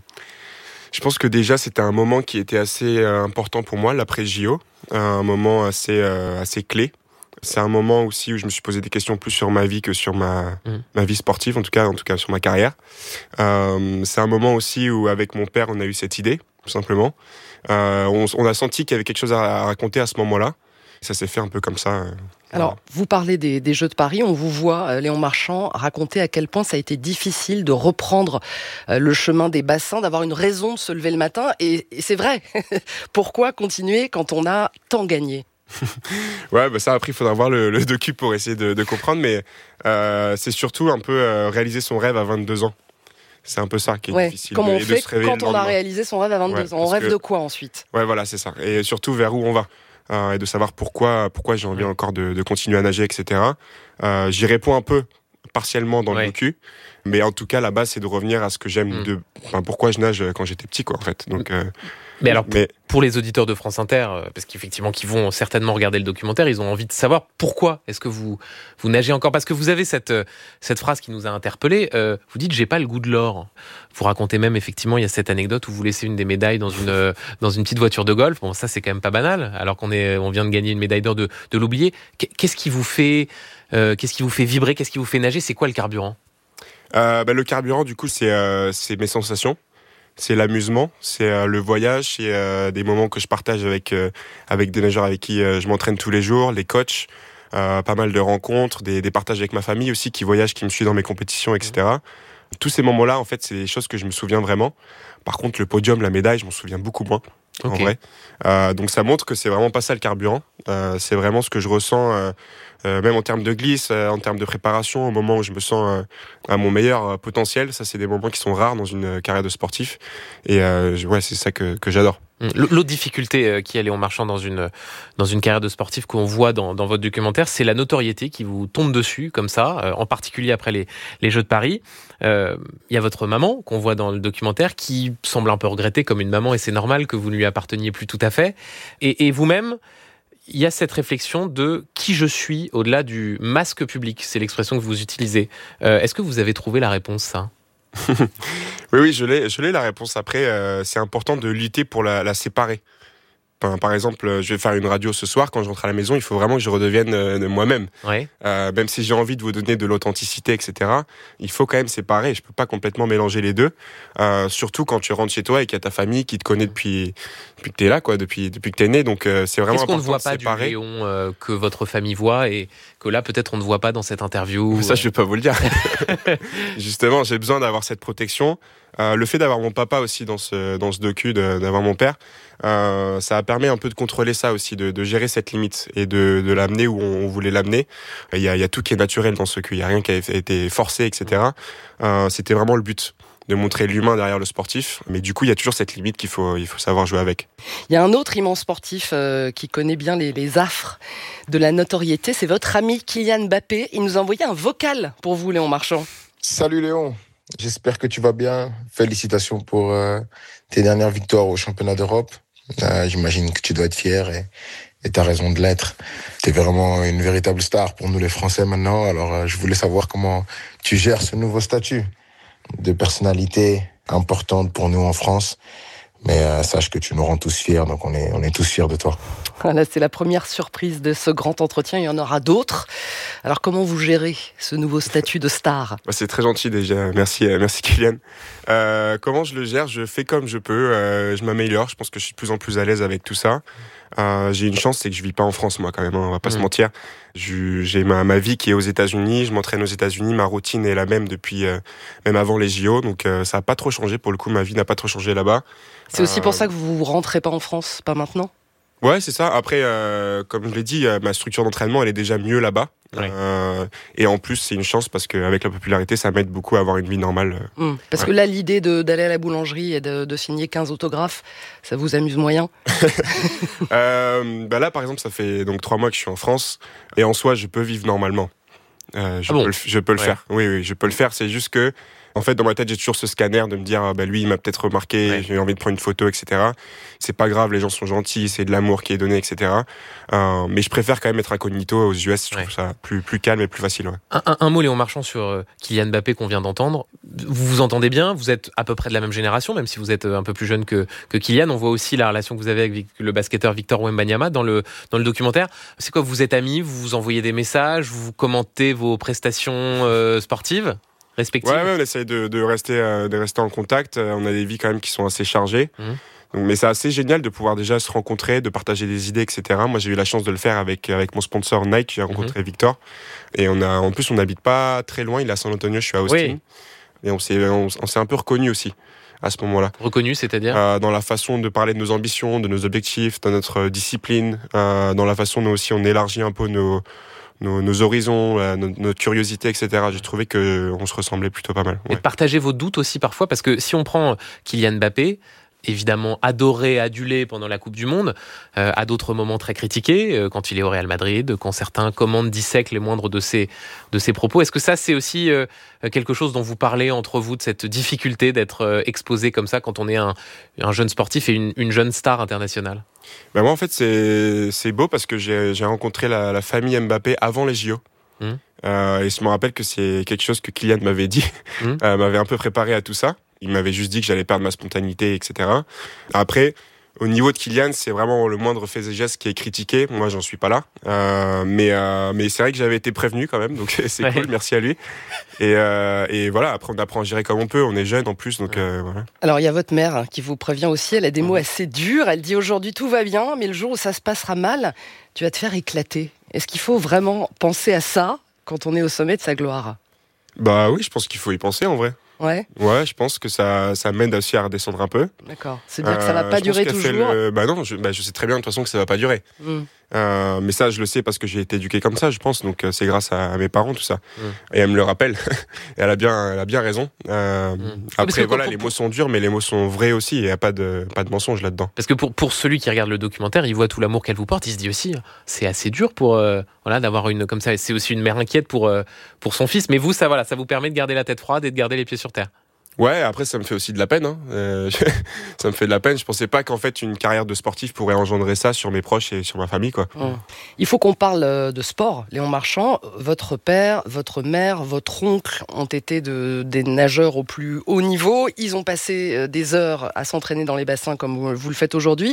je pense que déjà, c'était un moment qui était assez euh, important pour moi, l'après-J O. Un moment assez, euh, assez clé. C'est un moment aussi où je me suis posé des questions plus sur ma vie que sur ma, mmh. ma vie sportive, en tout cas, en tout cas sur ma carrière. Euh, c'est un moment aussi où, avec mon père, on a eu cette idée, tout simplement. Euh, on, on a senti qu'il y avait quelque chose à raconter à ce moment-là. Ça s'est fait un peu comme ça. Euh, Alors, voilà. Vous parlez des, des Jeux de Paris. On vous voit, euh, Léon Marchand, raconter à quel point ça a été difficile de reprendre euh, le chemin des bassins, d'avoir une raison de se lever le matin. Et, et c'est vrai. Pourquoi continuer quand on a tant gagné? Ouais, bah ça après il faudra voir le, le docu pour essayer de, de comprendre. Mais euh, c'est surtout un peu euh, réaliser son rêve à vingt-deux ans. C'est un peu ça qui est ouais, difficile. Comment on de, fait de quand on a réalisé son rêve à vingt-deux ouais, ans? On rêve que... de quoi ensuite? Ouais, voilà, c'est ça. Et surtout vers où on va. Euh, et de savoir pourquoi, pourquoi j'ai envie encore de, de continuer à nager, et cetera. Euh, j'y réponds un peu partiellement dans ouais. le docu, mais en tout cas, la base, c'est de revenir à ce que j'aime, mmh. de, enfin, pourquoi je nage quand j'étais petit, quoi, en fait. Donc, euh, mais alors, mais... pour les auditeurs de France Inter, parce qu'effectivement, qui vont certainement regarder le documentaire, ils ont envie de savoir pourquoi est-ce que vous, vous nagez encore. Parce que vous avez cette, cette phrase qui nous a interpellés. Euh, vous dites, j'ai pas le goût de l'or. Vous racontez même, effectivement, il y a cette anecdote où vous laissez une des médailles dans une, dans une petite voiture de golf. Bon, ça, c'est quand même pas banal, alors qu'on est, on vient de gagner une médaille d'or, de, de l'oublier. Qu'est-ce qui vous fait, euh, qu'est-ce qui vous fait vibrer? Qu'est-ce qui vous fait nager? C'est quoi le carburant? euh, bah, Le carburant, du coup, c'est, euh, c'est mes sensations. C'est l'amusement, c'est euh, le voyage, c'est euh, des moments que je partage avec, euh, avec des nageurs avec qui euh, je m'entraîne tous les jours, les coachs, euh, pas mal de rencontres, des, des partages avec ma famille aussi qui voyage, qui me suit dans mes compétitions, et cetera. Mmh. Tous ces moments-là, en fait, c'est des choses que je me souviens vraiment. Par contre, le podium, la médaille, je m'en souviens beaucoup moins, okay. en vrai. Euh, donc ça montre que c'est vraiment pas ça le carburant. Euh, c'est vraiment ce que je ressens, euh, euh, même en termes de glisse, euh, en termes de préparation, au moment où je me sens euh, à mon meilleur euh, potentiel. Ça, c'est des moments qui sont rares dans une carrière de sportif. Et euh, ouais, c'est ça que, que j'adore. L'autre difficulté qui est Léon Marchand dans une, dans une carrière de sportif qu'on voit dans, dans votre documentaire, c'est la notoriété qui vous tombe dessus, comme ça, en particulier après les, les Jeux de Paris. Il euh, y a votre maman, qu'on voit dans le documentaire, qui semble un peu regretter comme une maman, et c'est normal que vous ne lui apparteniez plus tout à fait. Et, et vous-même, il y a cette réflexion de qui je suis au-delà du masque public. C'est l'expression que vous utilisez. Euh, est-ce que vous avez trouvé la réponse, ça ? Oui, oui, je l'ai, je l'ai la réponse. Après, euh, c'est important de lutter pour la, la séparer. Enfin, par exemple, je vais faire une radio ce soir. Quand je rentre à la maison, il faut vraiment que je redevienne euh, moi-même. Ouais. Euh, même si j'ai envie de vous donner de l'authenticité, et cetera, il faut quand même séparer. Je peux pas complètement mélanger les deux. Euh, surtout quand tu rentres chez toi et qu'il y a ta famille qui te connaît depuis, depuis que t'es là, quoi, depuis, depuis que t'es né. Donc, euh, c'est vraiment Qu'est-ce important qu'on ne voit de pas séparer. du Léon euh, que votre famille voit et que là, peut-être, on ne voit pas dans cette interview. Ça, je vais pas vous le dire. Justement, j'ai besoin d'avoir cette protection. Euh, le fait d'avoir mon papa aussi dans ce, dans ce docu, de, d'avoir mon père, euh, ça a permis un peu de contrôler ça aussi, de, de gérer cette limite et de, de l'amener où on voulait l'amener. Il y a, il y a tout qui est naturel dans ce docu, il n'y a rien qui a été forcé, et cetera. Euh, c'était vraiment le but. de montrer l'humain derrière le sportif. Mais du coup, il y a toujours cette limite qu'il faut, il faut savoir jouer avec. Il y a un autre immense sportif euh, qui connaît bien les, les affres de la notoriété, c'est votre ami Kylian Mbappé. Il nous a envoyé un vocal pour vous, Léon Marchand. Salut Léon, j'espère que tu vas bien. Félicitations pour euh, tes dernières victoires au championnat d'Europe. Euh, j'imagine que tu dois être fier et et t'as raison de l'être. T'es vraiment une véritable star pour nous les Français maintenant. Alors euh, je voulais savoir comment tu gères ce nouveau statut de personnalité importante pour nous en France. Mais euh, sache que tu nous rends tous fiers, donc on est, on est tous fiers de toi. Voilà, c'est la première surprise de ce grand entretien, il y en aura d'autres. Alors comment vous gérez ce nouveau statut de star ? Bah, c'est très gentil déjà, merci, euh, merci Kylian. Euh, comment je le gère ? Je fais comme je peux, euh, je m'améliore, je pense que je suis de plus en plus à l'aise avec tout ça. Euh, j'ai une chance, c'est que je vis pas en France moi quand même, hein, on va pas mmh. se mentir. Je, j'ai ma, ma vie qui est aux États-Unis, je m'entraîne aux États-Unis, ma routine est la même depuis euh, même avant les J O, donc euh, ça a pas trop changé pour le coup, ma vie n'a pas trop changé là-bas. C'est aussi euh, pour ça que vous rentrez pas en France, pas maintenant ? Ouais, c'est ça. Après, euh, comme je l'ai dit, euh, ma structure d'entraînement, elle est déjà mieux là-bas. Ouais. Euh, et en plus, c'est une chance parce qu'avec la popularité, ça m'aide beaucoup à avoir une vie normale. Mmh, parce ouais. que là, l'idée de, d'aller à la boulangerie et de, de signer quinze autographes, ça vous amuse moyen ? euh, bah Là, par exemple, ça fait donc trois mois que je suis en France. Et en soi, je peux vivre normalement. Euh, je, ah bon peux le, je peux le ouais. faire. Oui, oui, je peux le faire. C'est juste que, en fait, dans ma tête, j'ai toujours ce scanner de me dire, bah, lui, il m'a peut-être remarqué, ouais. j'ai envie de prendre une photo, et cetera. C'est pas grave, les gens sont gentils, c'est de l'amour qui est donné, et cetera. Euh, mais je préfère quand même être incognito aux U S. Je trouve ouais. ça plus, plus calme et plus facile. Ouais. Un, un, un mot, Léon Marchand, sur euh, Kylian Mbappé qu'on vient d'entendre. Vous vous entendez bien, vous êtes à peu près de la même génération, même si vous êtes un peu plus jeune que, que Kylian. On voit aussi la relation que vous avez avec le basketteur Victor Wembanyama dans le, dans le documentaire. C'est quoi, vous êtes amis, vous vous envoyez des messages, vous commentez vos prestations euh, sportives ? Ouais, ouais, on essaye de, de, rester, euh, de rester en contact. Euh, on a des vies quand même qui sont assez chargées. Mmh. Donc, mais c'est assez génial de pouvoir déjà se rencontrer, de partager des idées, et cetera. Moi, j'ai eu la chance de le faire avec, avec mon sponsor Nike. J'ai rencontré mmh. Victor. Et on a, en plus, on n'habite pas très loin. Il est à San Antonio, je suis à Austin. Oui. Et on s'est, on, on s'est un peu reconnus aussi à ce moment-là. Reconnu, c'est-à-dire euh, dans la façon de parler de nos ambitions, de nos objectifs, de notre discipline, euh, dans la façon nous aussi on élargit un peu nos... Nos, nos horizons, euh, notre, notre curiosité, et cetera. J'ai trouvé qu'on se ressemblait plutôt pas mal. Ouais. Et partagez vos doutes aussi parfois, parce que si on prend Kylian Mbappé, évidemment adoré, adulé pendant la Coupe du Monde, euh, à d'autres moments très critiqué, euh, quand il est au Real Madrid, quand certains commandent, dissèquent les moindres de ses, de ses propos. Est-ce que ça, c'est aussi euh, quelque chose dont vous parlez entre vous, de cette difficulté d'être euh, exposé comme ça quand on est un, un jeune sportif et une, une jeune star internationale ? Ben moi, en fait, c'est, c'est beau parce que j'ai, j'ai rencontré la, la famille Mbappé avant les J O. Mmh. Euh, et je me rappelle que c'est quelque chose que Kylian m'avait dit, mmh. euh, m'avait un peu préparé à tout ça. Il m'avait juste dit que j'allais perdre ma spontanéité, et cetera. Après, au niveau de Kylian, c'est vraiment le moindre fait et geste qui est critiqué. Moi, j'en suis pas là. Euh, mais, euh, mais c'est vrai que j'avais été prévenu quand même, donc c'est ouais. cool, merci à lui. Et, euh, et voilà, après, on apprend à gérer comme on peut. On est jeune en plus, donc euh, voilà. Alors, il y a votre mère hein, qui vous prévient aussi. Elle a des mots assez durs. Elle dit aujourd'hui, tout va bien, mais le jour où ça se passera mal, tu vas te faire éclater. Est-ce qu'il faut vraiment penser à ça quand on est au sommet de sa gloire ? Bah oui, je pense qu'il faut y penser en vrai. Ouais. Ouais, je pense que ça, ça m'aide aussi à redescendre un peu. D'accord. C'est-à-dire euh, que ça va pas durer toujours. Le... Bah non, je, bah je sais très bien de toute façon que ça va pas durer. Mm. Euh, mais ça, je le sais parce que j'ai été éduqué comme ça, je pense. Donc c'est grâce à, à mes parents tout ça. Mm. Et elle me le rappelle. Et elle a bien, elle a bien raison. Euh, mm. Après voilà, pour, les mots sont durs, mais les mots sont vrais aussi. Il y a pas de, pas de mensonge là-dedans. Parce que pour pour celui qui regarde le documentaire, il voit tout l'amour qu'elle vous porte. Il se dit aussi, c'est assez dur pour euh, voilà d'avoir une comme ça. C'est aussi une mère inquiète pour euh, pour son fils. Mais vous, ça voilà, ça vous permet de garder la tête froide et de garder les pieds sur terre. Ouais, après ça me fait aussi de la peine. Hein. Euh, ça me fait de la peine. Je pensais pas qu'en fait une carrière de sportif pourrait engendrer ça sur mes proches et sur ma famille, quoi. Mmh. Il faut qu'on parle de sport. Léon Marchand, votre père, votre mère, votre oncle ont été de, des nageurs au plus haut niveau. Ils ont passé des heures à s'entraîner dans les bassins comme vous, vous le faites aujourd'hui.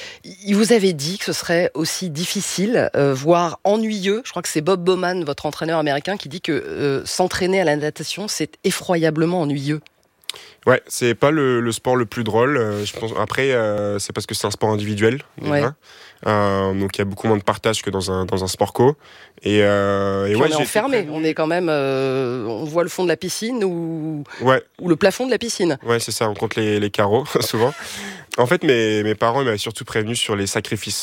Il vous avait dit que ce serait aussi difficile, euh, voire ennuyeux. Je crois que c'est Bob Bowman, votre entraîneur américain, qui dit que euh, s'entraîner à la natation, c'est effroyablement ennuyeux. Ouais, c'est pas le, le sport le plus drôle. Euh, je pense. Après, euh, c'est parce que c'est un sport individuel. Ouais. Euh, donc il y a beaucoup moins de partage que dans un dans un sport co. Et, euh, et ouais, on est enfermé. On est quand même. Euh, on voit le fond de la piscine ou ouais. ou le plafond de la piscine. Ouais, c'est ça. On compte les, les carreaux souvent. En fait, mes mes parents m'avaient surtout prévenu sur les sacrifices.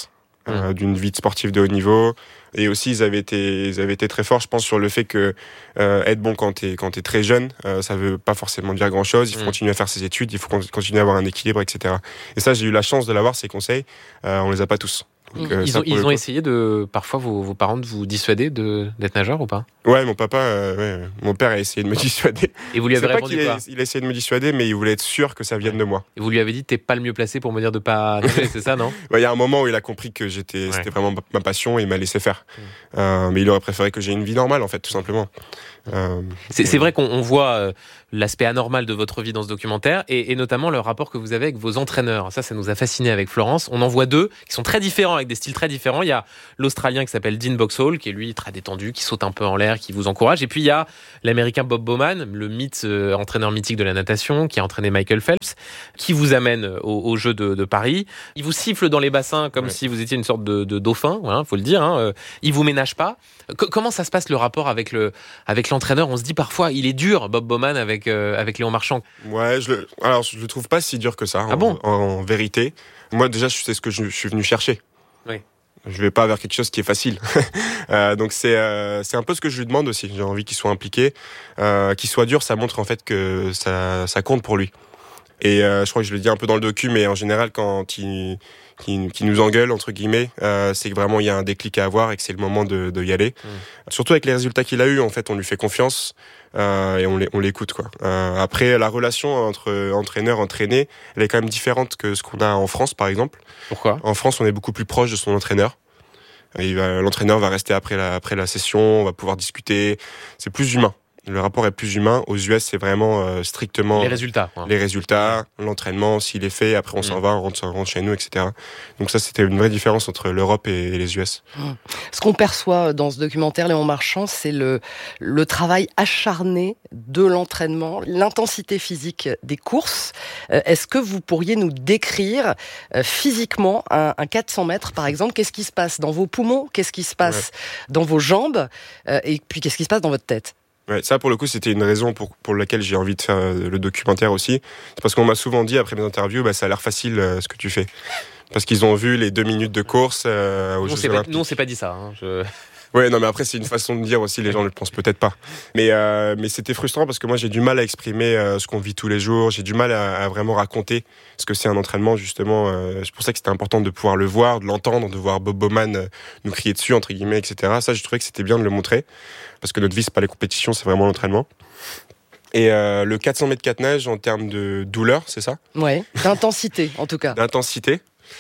euh, d'une vie de sportif de haut niveau. Et aussi, ils avaient été, ils avaient été très forts, je pense, sur le fait que euh, être bon quand t'es, quand t'es très jeune, euh, ça veut pas forcément dire grand-chose. Il faut mmh. continuer à faire ses études, il faut continuer à avoir un équilibre, et cetera. Et ça, j'ai eu la chance de l'avoir, ces conseils. Euh, on les a pas tous. Donc, euh, ils ça, ont, ils ont essayé de, parfois, vos, vos parents de vous dissuader de, d'être nageur ou pas? Ouais, mon papa, euh, ouais, mon père a essayé de me dissuader. Et vous lui avez répondu quoi? Il a essayé de me dissuader, mais il voulait être sûr que ça vienne de moi. Et vous lui avez dit, t'es pas le mieux placé pour me dire de pas nager, c'est ça, non? Il ouais, y a un moment où il a compris que j'étais, ouais. c'était vraiment ma passion et il m'a laissé faire. Mmh. Euh, mais il aurait préféré que j'ai une vie normale, en fait, tout simplement. Euh, c'est, c'est vrai qu'on on voit euh, l'aspect anormal de votre vie dans ce documentaire et, et notamment le rapport que vous avez avec vos entraîneurs. Ça, ça nous a fascinés avec Florence. On en voit deux qui sont très différents, avec des styles très différents. Il y a l'Australien qui s'appelle Dean Boxhall, qui est lui très détendu, qui saute un peu en l'air, qui vous encourage. Et puis il y a l'Américain Bob Bowman, le mythe, euh, entraîneur mythique de la natation, qui a entraîné Michael Phelps, qui vous amène au, au jeu de, de Paris. Il vous siffle dans les bassins comme ouais. si vous étiez une sorte de, de dauphin, voilà, faut le dire. Hein. Euh, il vous ménage pas. C- comment ça se passe le rapport avec le avec l'entraîneur? On se dit parfois, il est dur, Bob Bowman, avec, euh, avec Léon Marchand. Ouais, je le, alors je le trouve pas si dur que ça, ah en, bon en, en vérité. Moi, déjà, c'est ce que je, je suis venu chercher. Oui. Je vais pas vers quelque chose qui est facile. euh, donc, c'est, euh, c'est un peu ce que je lui demande aussi. J'ai envie qu'il soit impliqué. Euh, qu'il soit dur, ça montre en fait que ça, ça compte pour lui. Et euh, je crois que je le dis un peu dans le docu, mais en général, quand il... Qui, qui nous engueule entre guillemets, euh, c'est que vraiment il y a un déclic à avoir et que c'est le moment de, de y aller. Mmh. Surtout avec les résultats qu'il a eu, en fait, on lui fait confiance euh, et on, on l'écoute quoi. Euh, après, la relation entre entraîneur entraîné, elle est quand même différente que ce qu'on a en France, par exemple. Pourquoi ? En France, on est beaucoup plus proche de son entraîneur. Et va, l'entraîneur va rester après la, après la session, on va pouvoir discuter. C'est plus humain. Le rapport est plus humain. Aux U S, c'est vraiment euh, strictement les résultats. Quoi. Les résultats, l'entraînement, s'il est fait, après on mmh. s'en va, on rentre, on rentre chez nous, et cetera. Donc ça, c'était une vraie différence entre l'Europe et, et les U S. Mmh. Ce qu'on perçoit dans ce documentaire, Léon Marchand, c'est le, le travail acharné de l'entraînement, l'intensité physique des courses. Euh, est-ce que vous pourriez nous décrire euh, physiquement un, un quatre cents mètres, par exemple? Qu'est-ce qui se passe dans vos poumons? Qu'est-ce qui se passe ouais. dans vos jambes? euh, Et puis, qu'est-ce qui se passe dans votre tête? Ouais, ça pour le coup c'était une raison pour, pour laquelle j'ai envie de faire le documentaire aussi. C'est parce qu'on m'a souvent dit après mes interviews, bah, ça a l'air facile euh, ce que tu fais. Parce qu'ils ont vu les deux minutes de course euh, aux nous, Jeux Olympiques. Pas, nous on s'est pas dit ça. Hein, je... Ouais, non mais après c'est une façon de dire aussi, les gens ne le pensent peut-être pas. Mais, euh, mais c'était frustrant parce que moi j'ai du mal à exprimer euh, ce qu'on vit tous les jours, j'ai du mal à, à vraiment raconter ce que c'est un entraînement justement. Euh, c'est pour ça que c'était important de pouvoir le voir, de l'entendre, de voir Bob Bowman euh, nous crier dessus entre guillemets, et cetera. Ça je trouvais que c'était bien de le montrer parce que notre vie c'est pas les compétitions, c'est vraiment l'entraînement. Et euh, le quatre cents mètres quatre nages en termes de douleur, c'est ça ? Ouais, d'intensité en tout cas. D'intensité.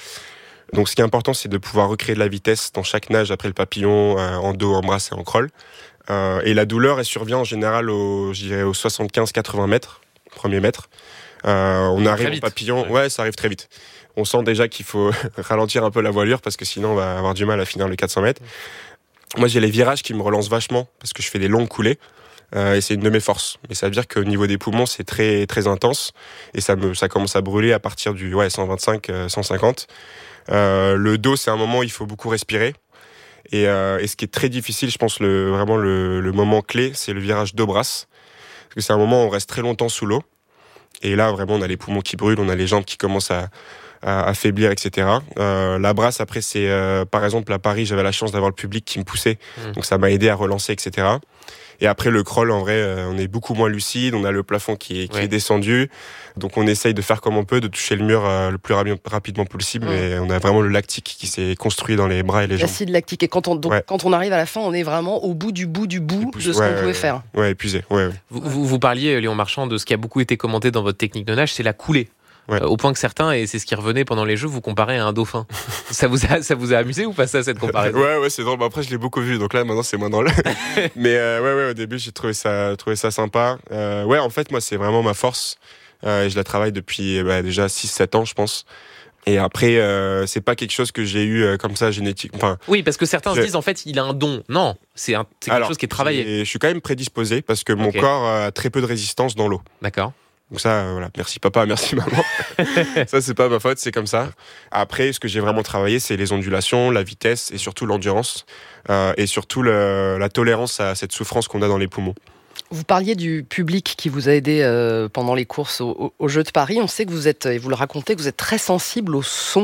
Donc ce qui est important, c'est de pouvoir recréer de la vitesse dans chaque nage après le papillon, euh, en dos, en brasse et en crawl. Euh, et la douleur, elle survient en général au, je dirais, aux soixante-quinze à quatre-vingts mètres, premier mètre. Euh, on arrive au papillon, ouais. ouais, ça arrive très vite. On sent déjà qu'il faut ralentir un peu la voilure parce que sinon on va avoir du mal à finir le quatre cents mètres. Moi, j'ai les virages qui me relancent vachement parce que je fais des longues coulées. Euh, et c'est une de mes forces. Mais ça veut dire qu'au niveau des poumons, c'est très, très intense. Et ça, me, ça commence à brûler à partir du ouais, cent vingt-cinq, cent cinquante. Euh, le dos, c'est un moment où il faut beaucoup respirer. Et, euh, et ce qui est très difficile, je pense, le, vraiment le, le moment clé, c'est le virage dos brasse. Parce que c'est un moment où on reste très longtemps sous l'eau. Et là, vraiment, on a les poumons qui brûlent, on a les jambes qui commencent à, à affaiblir, et cetera. Euh, la brasse, après, c'est... Euh, par exemple, à Paris, j'avais la chance d'avoir le public qui me poussait. Mmh. Donc ça m'a aidé à relancer, et cetera. Et après, le crawl, en vrai, euh, on est beaucoup moins lucide. On a le plafond qui est, qui ouais. est descendu. Donc, on essaye de faire comme on peut, de toucher le mur euh, le plus rapi- rapidement possible. Mmh. Et on a vraiment le lactique qui s'est construit dans les bras et les jambes. L'acide lactique. Et quand on, donc, ouais. quand on arrive à la fin, on est vraiment au bout du bout du bout de ce ouais, qu'on pouvait ouais, faire. Ouais, épuisé. Ouais, ouais. Vous, vous, vous parliez, Léon Marchand, de ce qui a beaucoup été commenté dans votre technique de nage, c'est la coulée. Ouais. Euh, au point que certains, et c'est ce qui revenait pendant les Jeux, vous comparez à un dauphin. ça, vous a, ça vous a amusé ou pas ça, cette comparaison? Ouais, ouais, c'est drôle. Bah, après, je l'ai beaucoup vu, donc là, maintenant, c'est moins drôle. Mais euh, ouais, ouais, au début, j'ai trouvé ça, trouvé ça sympa. Euh, ouais, en fait, moi, c'est vraiment ma force. Euh, je la travaille depuis bah, déjà six sept ans, je pense. Et après, euh, c'est pas quelque chose que j'ai eu euh, comme ça, génétique. Enfin, oui, parce que certains je... se disent, en fait, il a un don. Non, c'est, un, c'est quelque Alors, chose qui est travaillé. Je suis quand même prédisposé parce que mon okay. corps a très peu de résistance dans l'eau. D'accord. Donc ça, euh, voilà, merci papa, merci maman. Ça, c'est pas ma faute, c'est comme ça. Après, ce que j'ai vraiment travaillé, c'est les ondulations, la vitesse et surtout l'endurance. Euh, et surtout le, la tolérance à cette souffrance qu'on a dans les poumons. Vous parliez du public qui vous a aidé euh, pendant les courses aux au, au Jeux de Paris. On sait que vous êtes, et vous le racontez, que vous êtes très sensible au son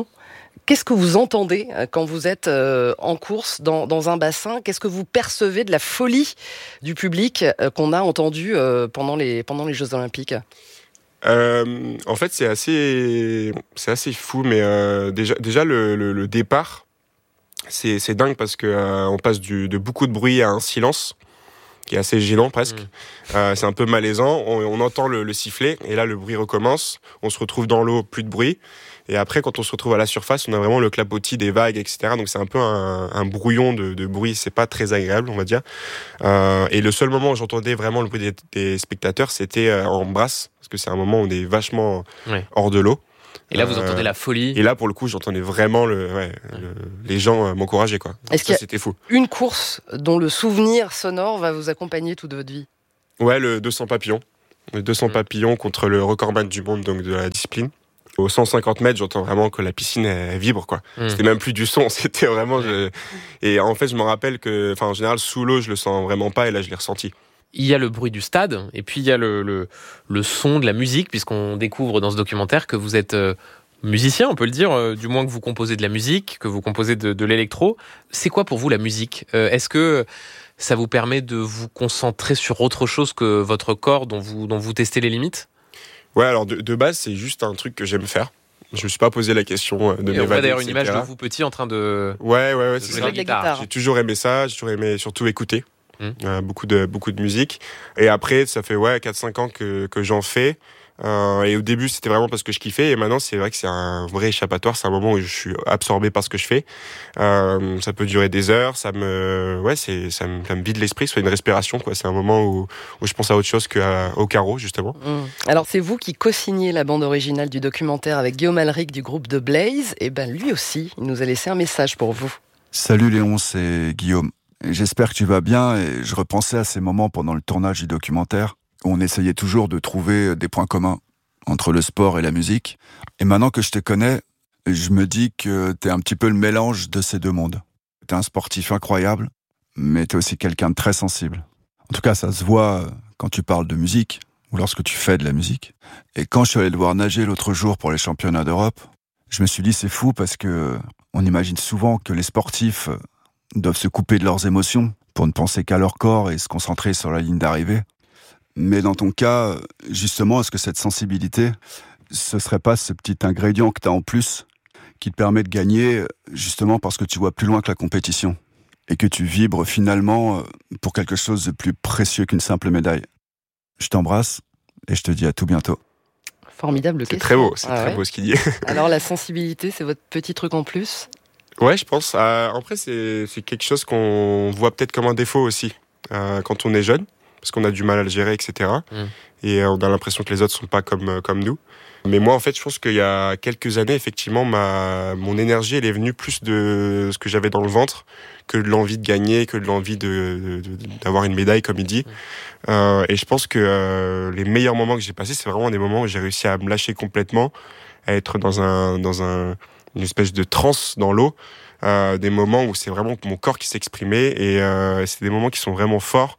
Qu'est-ce que vous entendez quand vous êtes en course dans, dans un bassin? Qu'est-ce que vous percevez de la folie du public qu'on a entendu pendant les, pendant les Jeux Olympiques? euh, En fait, c'est assez, c'est assez fou, mais euh, déjà, déjà le, le, le départ, c'est, c'est dingue parce qu'on euh, passe du, de beaucoup de bruit à un silence qui est assez gênant presque. Mmh. Euh, c'est un peu malaisant. On, on entend le, le sifflet et là, le bruit recommence. On se retrouve dans l'eau, plus de bruit. Et après, quand on se retrouve à la surface, on a vraiment le clapotis des vagues, et cetera. Donc c'est un peu un, un brouillon de, de bruit. C'est pas très agréable, on va dire. Euh, et le seul moment où j'entendais vraiment le bruit des, des spectateurs, c'était euh, en brasse, parce que c'est un moment où on est vachement ouais. hors de l'eau. Et là, vous entendez euh, la folie. Et là, pour le coup, j'entendais vraiment le, ouais, le, les gens euh, m'encourager, quoi. Est-ce qu'il y a c'était fou. Une course dont le souvenir sonore va vous accompagner toute votre vie? Ouais, le deux cents papillons. Le deux cents mmh. papillons contre le recordman du monde, donc de la discipline. Au cent cinquante mètres, j'entends vraiment que la piscine elle, elle vibre, quoi. Mmh. C'était même plus du son, c'était vraiment. Je... Et en fait, je me rappelle que, enfin, en général, sous l'eau, je le sens vraiment pas, et là, je l'ai ressenti. Il y a le bruit du stade, et puis il y a le, le, le son de la musique, puisqu'on découvre dans ce documentaire que vous êtes euh, musicien, on peut le dire, euh, du moins que vous composez de la musique, que vous composez de, de l'électro. C'est quoi pour vous la musique? euh, Est-ce que ça vous permet de vous concentrer sur autre chose que votre corps dont vous, dont vous testez les limites? Ouais, alors de, de base, c'est juste un truc que j'aime faire. Je me suis pas posé la question de et m'évader. On voit d'ailleurs une image de vous petit en train de. Ouais, ouais, ouais, de c'est jouer ça. de la guitare. J'ai toujours aimé ça, j'ai toujours aimé surtout écouter. Mmh. Euh, beaucoup de beaucoup de musique. Et après, ça fait ouais quatre cinq ans que que j'en fais. Euh, et au début, c'était vraiment parce que je kiffais. Et maintenant, c'est vrai que c'est un vrai échappatoire. C'est un moment où je suis absorbé par ce que je fais. Euh, ça peut durer des heures. Ça me, ouais, c'est, ça me, ça me vide l'esprit. C'est une respiration, quoi. C'est un moment où, où je pense à autre chose qu'au carreau, justement. Mmh. Alors, c'est vous qui co-signez la bande originale du documentaire avec Guillaume Alric du groupe The Blaze. Et ben, lui aussi, il nous a laissé un message pour vous. Salut Léon, c'est Guillaume. J'espère que tu vas bien. Et je repensais à ces moments pendant le tournage du documentaire. On essayait toujours de trouver des points communs entre le sport et la musique. Et maintenant que je te connais, je me dis que t'es un petit peu le mélange de ces deux mondes. T'es un sportif incroyable, mais t'es aussi quelqu'un de très sensible. En tout cas, ça se voit quand tu parles de musique, ou lorsque tu fais de la musique. Et quand je suis allé le voir nager l'autre jour pour les championnats d'Europe, je me suis dit c'est fou parce que on imagine souvent que les sportifs doivent se couper de leurs émotions pour ne penser qu'à leur corps et se concentrer sur la ligne d'arrivée. Mais dans ton cas, justement, est-ce que cette sensibilité, ce serait pas ce petit ingrédient que tu as en plus qui te permet de gagner, justement parce que tu vois plus loin que la compétition et que tu vibres finalement pour quelque chose de plus précieux qu'une simple médaille? Je t'embrasse et je te dis à tout bientôt. Formidable question. C'est très beau, c'est ah très ouais. beau ce qu'il dit. Alors la sensibilité, c'est votre petit truc en plus? Ouais, je pense. Euh, après, c'est, c'est quelque chose qu'on voit peut-être comme un défaut aussi euh, quand on est jeune. Parce qu'on a du mal à le gérer, et cetera. Mmh. Et on a l'impression que les autres sont pas comme, comme nous. Mais moi, en fait, je pense qu'il y a quelques années, effectivement, ma, mon énergie, elle est venue plus de ce que j'avais dans le ventre que de l'envie de gagner, que de l'envie de, de, d'avoir une médaille, comme il dit. Mmh. Euh, et je pense que euh, les meilleurs moments que j'ai passés, c'est vraiment des moments où j'ai réussi à me lâcher complètement, à être dans, un, dans un, une espèce de transe dans l'eau. Euh, des moments où c'est vraiment mon corps qui s'exprimait. Et euh, c'est des moments qui sont vraiment forts,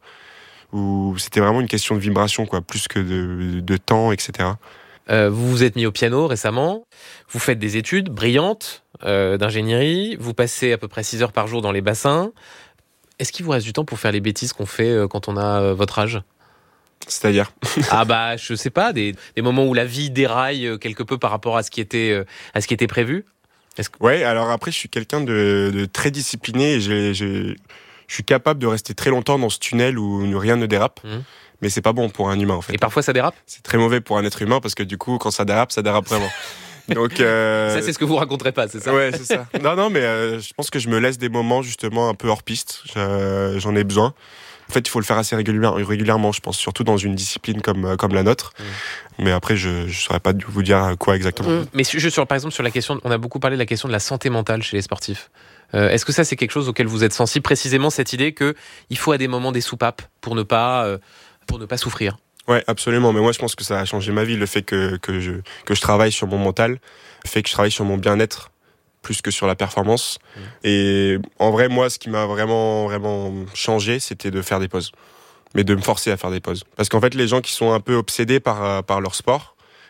où c'était vraiment une question de vibration, quoi, plus que de, de temps, et cetera. Euh, vous vous êtes mis au piano récemment, vous faites des études brillantes euh, d'ingénierie, vous passez à peu près six heures par jour dans les bassins. Est-ce qu'il vous reste du temps pour faire les bêtises qu'on fait euh, quand on a euh, votre âge? C'est-à-dire? Ah bah, je sais pas, des, des moments où la vie déraille euh, quelque peu par rapport à ce qui était, euh, à ce qui était prévu? Est-ce que... Ouais, alors après, je suis quelqu'un de, de très discipliné et j'ai... j'ai... je suis capable de rester très longtemps dans ce tunnel où rien ne dérape, mmh. mais c'est pas bon pour un humain en fait. Et parfois ça dérape? C'est très mauvais pour un être humain parce que du coup, quand ça dérape, ça dérape vraiment. Donc euh... ça, c'est ce que vous raconterez pas, c'est ça? Ouais, c'est ça. Non, non, mais euh, je pense que je me laisse des moments justement un peu hors piste. Je, j'en ai besoin. En fait, il faut le faire assez régulièrement, régulièrement, je pense, surtout dans une discipline comme comme la nôtre. Mmh. Mais après, je je saurais pas vous dire quoi exactement. Mmh. Mais sur, sur, par exemple, sur la question, on a beaucoup parlé de la question de la santé mentale chez les sportifs. Euh, est-ce que ça, c'est quelque chose auquel vous êtes sensible, précisément cette idée que il faut à des moments des soupapes pour ne pas euh, pour ne pas souffrir? Ouais, absolument. Mais moi, je pense que ça a changé ma vie, le fait que que je que je travaille sur mon mental, le fait que je travaille sur mon bien-être plus que sur la performance. Mmh. Et en vrai, moi, ce qui m'a vraiment vraiment changé, c'était de faire des pauses, mais de me forcer à faire des pauses. Parce qu'en fait, les gens qui sont un peu obsédés par par leur sport,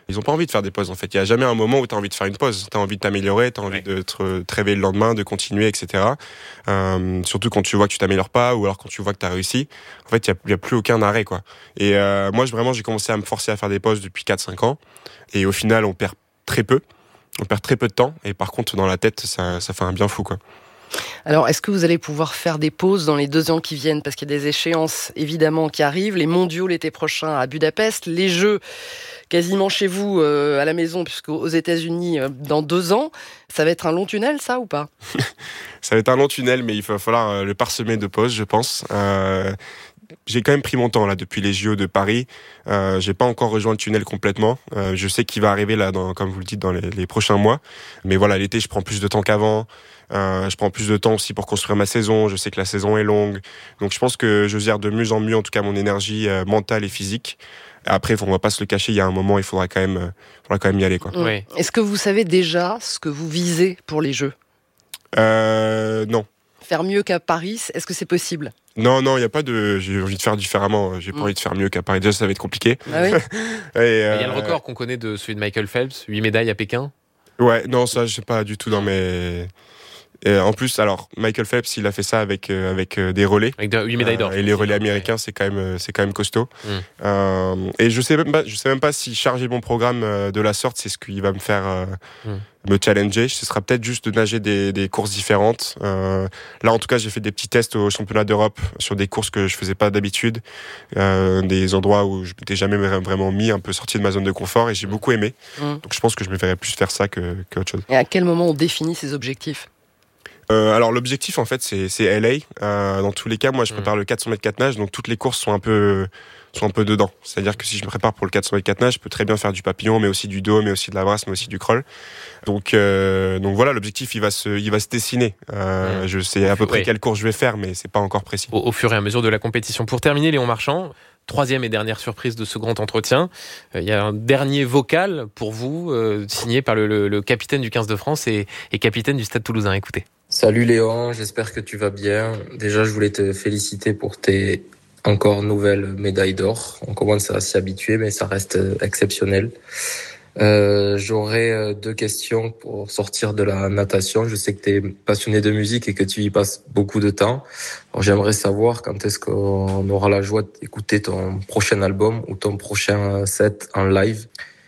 Ils n'ont pas envie de faire des pauses, en fait. Il n'y a jamais un moment où tu as envie de faire une pause. Tu as envie de t'améliorer, tu as envie ouais. de te, te réveiller le lendemain, de continuer, et cetera. Euh, surtout quand tu vois que tu t'améliores pas, ou alors quand tu vois que tu as réussi. En fait, il n'y a, a plus aucun arrêt, quoi. Et euh, moi, vraiment, j'ai commencé à me forcer à faire des pauses depuis quatre cinq ans. Et au final, on perd très peu. On perd très peu de temps. Et par contre, dans la tête, ça, ça fait un bien fou, quoi. Alors, est-ce que vous allez pouvoir faire des pauses dans les deux ans qui viennent ? Parce qu'il y a des échéances, évidemment, qui arrivent. Les mondiaux l'été prochain à Budapest. Les Jeux quasiment chez vous, euh, à la maison, puisqu'aux États-Unis, euh, dans deux ans. Ça va être un long tunnel, ça, ou pas ? Ça va être un long tunnel, mais il va falloir euh, le parsemer de pauses, je pense. Euh... J'ai quand même pris mon temps là depuis les J O de Paris. Euh, j'ai pas encore rejoint le tunnel complètement. Euh, je sais qu'il va arriver là, dans, comme vous le dites, dans les, les prochains mois. Mais voilà, l'été, je prends plus de temps qu'avant. Euh, je prends plus de temps aussi pour construire ma saison. Je sais que la saison est longue, donc je pense que je gère de mieux en mieux, en tout cas, mon énergie euh, mentale et physique. Après, on va pas se le cacher. Il y a un moment, il faudra quand même, euh, faudra quand même y aller, quoi. Oui. Est-ce que vous savez déjà ce que vous visez pour les Jeux ? euh, Non. Faire mieux qu'à Paris, est-ce que c'est possible ? Non, non, il n'y a pas de... J'ai envie de faire différemment. J'ai pas mmh. envie de faire mieux qu'à Paris. Déjà, ça va être compliqué. Ah oui. Et, euh... Il y a le record qu'on connaît de celui de Michael Phelps, huit médailles à Pékin. Ouais, non, ça, je sais pas du tout dans mes... Et en plus, alors, Michael Phelps, il a fait ça avec, euh, avec euh, des relais. Avec huit médailles d'or. Euh, et les relais américains, c'est quand même, c'est quand même costaud. Mmh. Euh, et je sais même pas, je sais même pas si charger mon programme euh, de la sorte, c'est ce qui va me faire euh, mmh. me challenger. Ce sera peut-être juste de nager des, des courses différentes. Euh, là, en tout cas, j'ai fait des petits tests au championnat d'Europe sur des courses que je faisais pas d'habitude. Euh, des endroits où je m'étais jamais vraiment mis, un peu sorti de ma zone de confort, et j'ai mmh. beaucoup aimé. Mmh. Donc, je pense que je me verrais plus faire ça que, que autre chose. Et à quel moment on définit ses objectifs ? Euh, alors l'objectif en fait c'est, c'est L A. Euh, dans tous les cas, moi je prépare mmh. le quatre cents mètres quatre nage, donc toutes les courses sont un peu sont un peu dedans. C'est-à-dire que si je me prépare pour le quatre cents mètres quatre nage, je peux très bien faire du papillon, mais aussi du dos, mais aussi de la brasse, mais aussi du crawl. Donc euh, donc voilà, l'objectif il va se il va se dessiner. Euh, mmh. Je sais à peu près oui. quelle course je vais faire, mais c'est pas encore précis. Au, au fur et à mesure de la compétition. Pour terminer, Léon Marchand, troisième et dernière surprise de ce grand entretien. Il euh, y a un dernier vocal pour vous, euh, signé par le, le, le capitaine du quinze de France et, et capitaine du Stade Toulousain. Écoutez. Salut Léon, j'espère que tu vas bien. Déjà, je voulais te féliciter pour tes encore nouvelles médailles d'or. On commence à s'y habituer, mais ça reste exceptionnel. Euh, j'aurais deux questions pour sortir de la natation. Je sais que tu es passionné de musique et que tu y passes beaucoup de temps. Alors, j'aimerais savoir quand est-ce qu'on aura la joie d'écouter ton prochain album ou ton prochain set en live.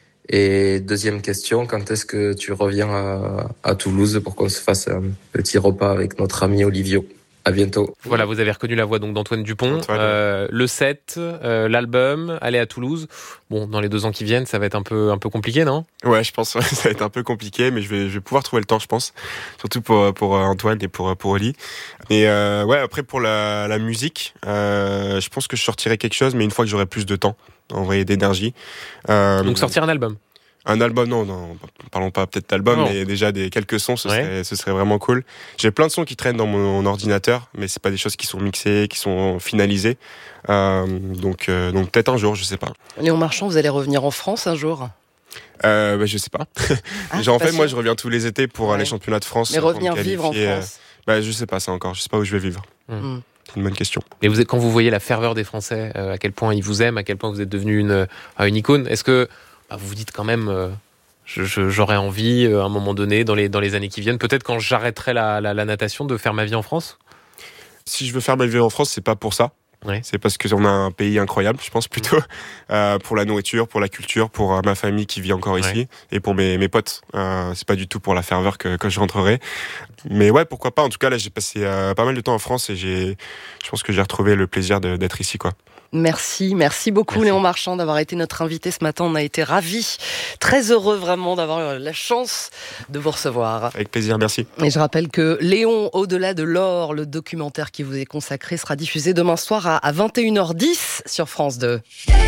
Et deuxième question, quand est-ce que tu reviens à, à Toulouse pour qu'on se fasse un petit repas avec notre ami Olivio ? À bientôt. Voilà, vous avez reconnu la voix donc d'Antoine Dupont. Antoine. Euh, le set, euh, l'album, aller à Toulouse. Bon, dans les deux ans qui viennent, ça va être un peu un peu compliqué, non ? Ouais, je pense que ça va être un peu compliqué, mais je vais je vais pouvoir trouver le temps, je pense. Surtout pour pour Antoine et pour pour Oli. Et euh, ouais, après pour la la musique, euh, je pense que je sortirai quelque chose, mais une fois que j'aurai plus de temps, envoyer d'énergie. Euh, donc sortir un album. Un album, non, non, parlons pas peut-être d'album, non. mais déjà des quelques sons, ce, ouais. serait, ce serait vraiment cool. J'ai plein de sons qui traînent dans mon, mon ordinateur, mais c'est pas des choses qui sont mixées, qui sont finalisées. Euh, donc, euh, donc peut-être un jour, je sais pas. Léon Marchand, vous allez revenir en France un jour ? euh, bah, Je sais pas. Ah, Genre, en fait, sûr. moi, je reviens tous les étés pour ouais. les championnats de France. Mais revenir vivre en France euh, bah, Je sais pas ça encore, je sais pas où je vais vivre. Mmh. C'est une bonne question. Mais vous êtes, quand vous voyez la ferveur des Français, euh, à quel point ils vous aiment, à quel point vous êtes devenu une, une icône, est-ce que bah, vous vous dites quand même... Euh, Je, je, j'aurais envie, à un moment donné, dans les, dans les années qui viennent, peut-être quand j'arrêterai la, la, la natation, de faire ma vie en France ? Si je veux faire ma vie en France, c'est pas pour ça. Ouais. C'est parce qu'on a un pays incroyable, je pense plutôt, mmh. euh, pour la nourriture, pour la culture, pour euh, ma famille qui vit encore ici, ouais. et pour mes, mes potes. Euh, c'est pas du tout pour la ferveur que, que je rentrerai. Mais ouais, pourquoi pas. En tout cas, là, j'ai passé euh, pas mal de temps en France et j'ai, je pense que j'ai retrouvé le plaisir de, d'être ici, quoi. Merci, merci beaucoup merci. Léon Marchand d'avoir été notre invité ce matin. On a été ravis, très heureux vraiment d'avoir la chance de vous recevoir. Avec plaisir, merci. Et je rappelle que Léon, au-delà de l'or, le documentaire qui vous est consacré, sera diffusé demain soir à vingt et une heures dix sur France deux.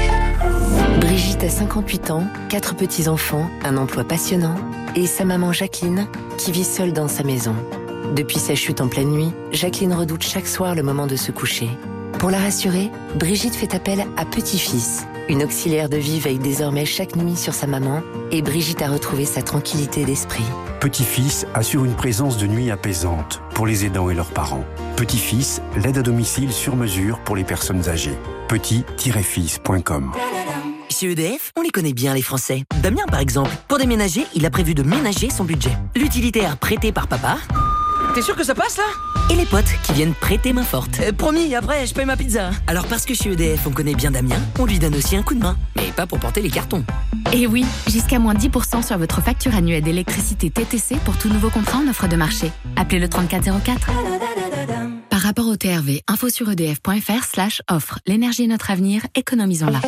Brigitte a cinquante-huit ans, quatre petits-enfants, un emploi passionnant et sa maman Jacqueline qui vit seule dans sa maison. Depuis sa chute en pleine nuit, Jacqueline redoute chaque soir le moment de se coucher. Pour la rassurer, Brigitte fait appel à Petit-Fils. Une auxiliaire de vie veille désormais chaque nuit sur sa maman et Brigitte a retrouvé sa tranquillité d'esprit. Petit-Fils assure une présence de nuit apaisante pour les aidants et leurs parents. Petit-Fils, l'aide à domicile sur mesure pour les personnes âgées. petit tiret fils point com Chez E D F, on les connaît bien les Français. Damien par exemple, pour déménager, il a prévu de ménager son budget. L'utilitaire prêté par papa. T'es sûr que ça passe là? Et les potes qui viennent prêter main forte. Euh, promis, après je paye ma pizza. Alors parce que chez E D F on connaît bien Damien, on lui donne aussi un coup de main. Mais pas pour porter les cartons. Et oui, jusqu'à moins dix pour cent sur votre facture annuelle d'électricité T T C pour tout nouveau contrat en offre de marché. Appelez le trente-quatre zéro quatre. Par rapport au T R V, info sur edf.fr slash offre. L'énergie est notre avenir, économisons-la.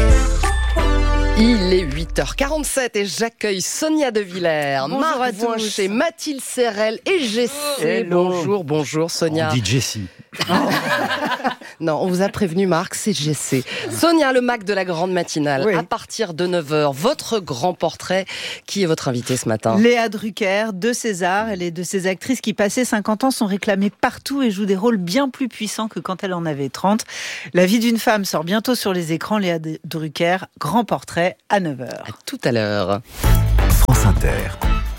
Il est huit heures quarante-sept et j'accueille Sonia De Villers, Marc Voincher, Mathilde Serrel et Jessie. Hello. Bonjour, bonjour Sonia. On dit Jessie. Non, on vous a prévenu Marc, c'est Jessie. Sonia, le Mac de la grande matinale, Oui. à partir de neuf heures, votre grand portrait. Qui est votre invité ce matin? Léa Drucker, de César. Elle est de ces actrices qui, passées cinquante ans, sont réclamées partout et jouent des rôles bien plus puissants que quand elle en avait trente. La vie d'une femme sort bientôt sur les écrans. Léa Drucker, grand portrait à neuf heures. À tout à l'heure. France Inter,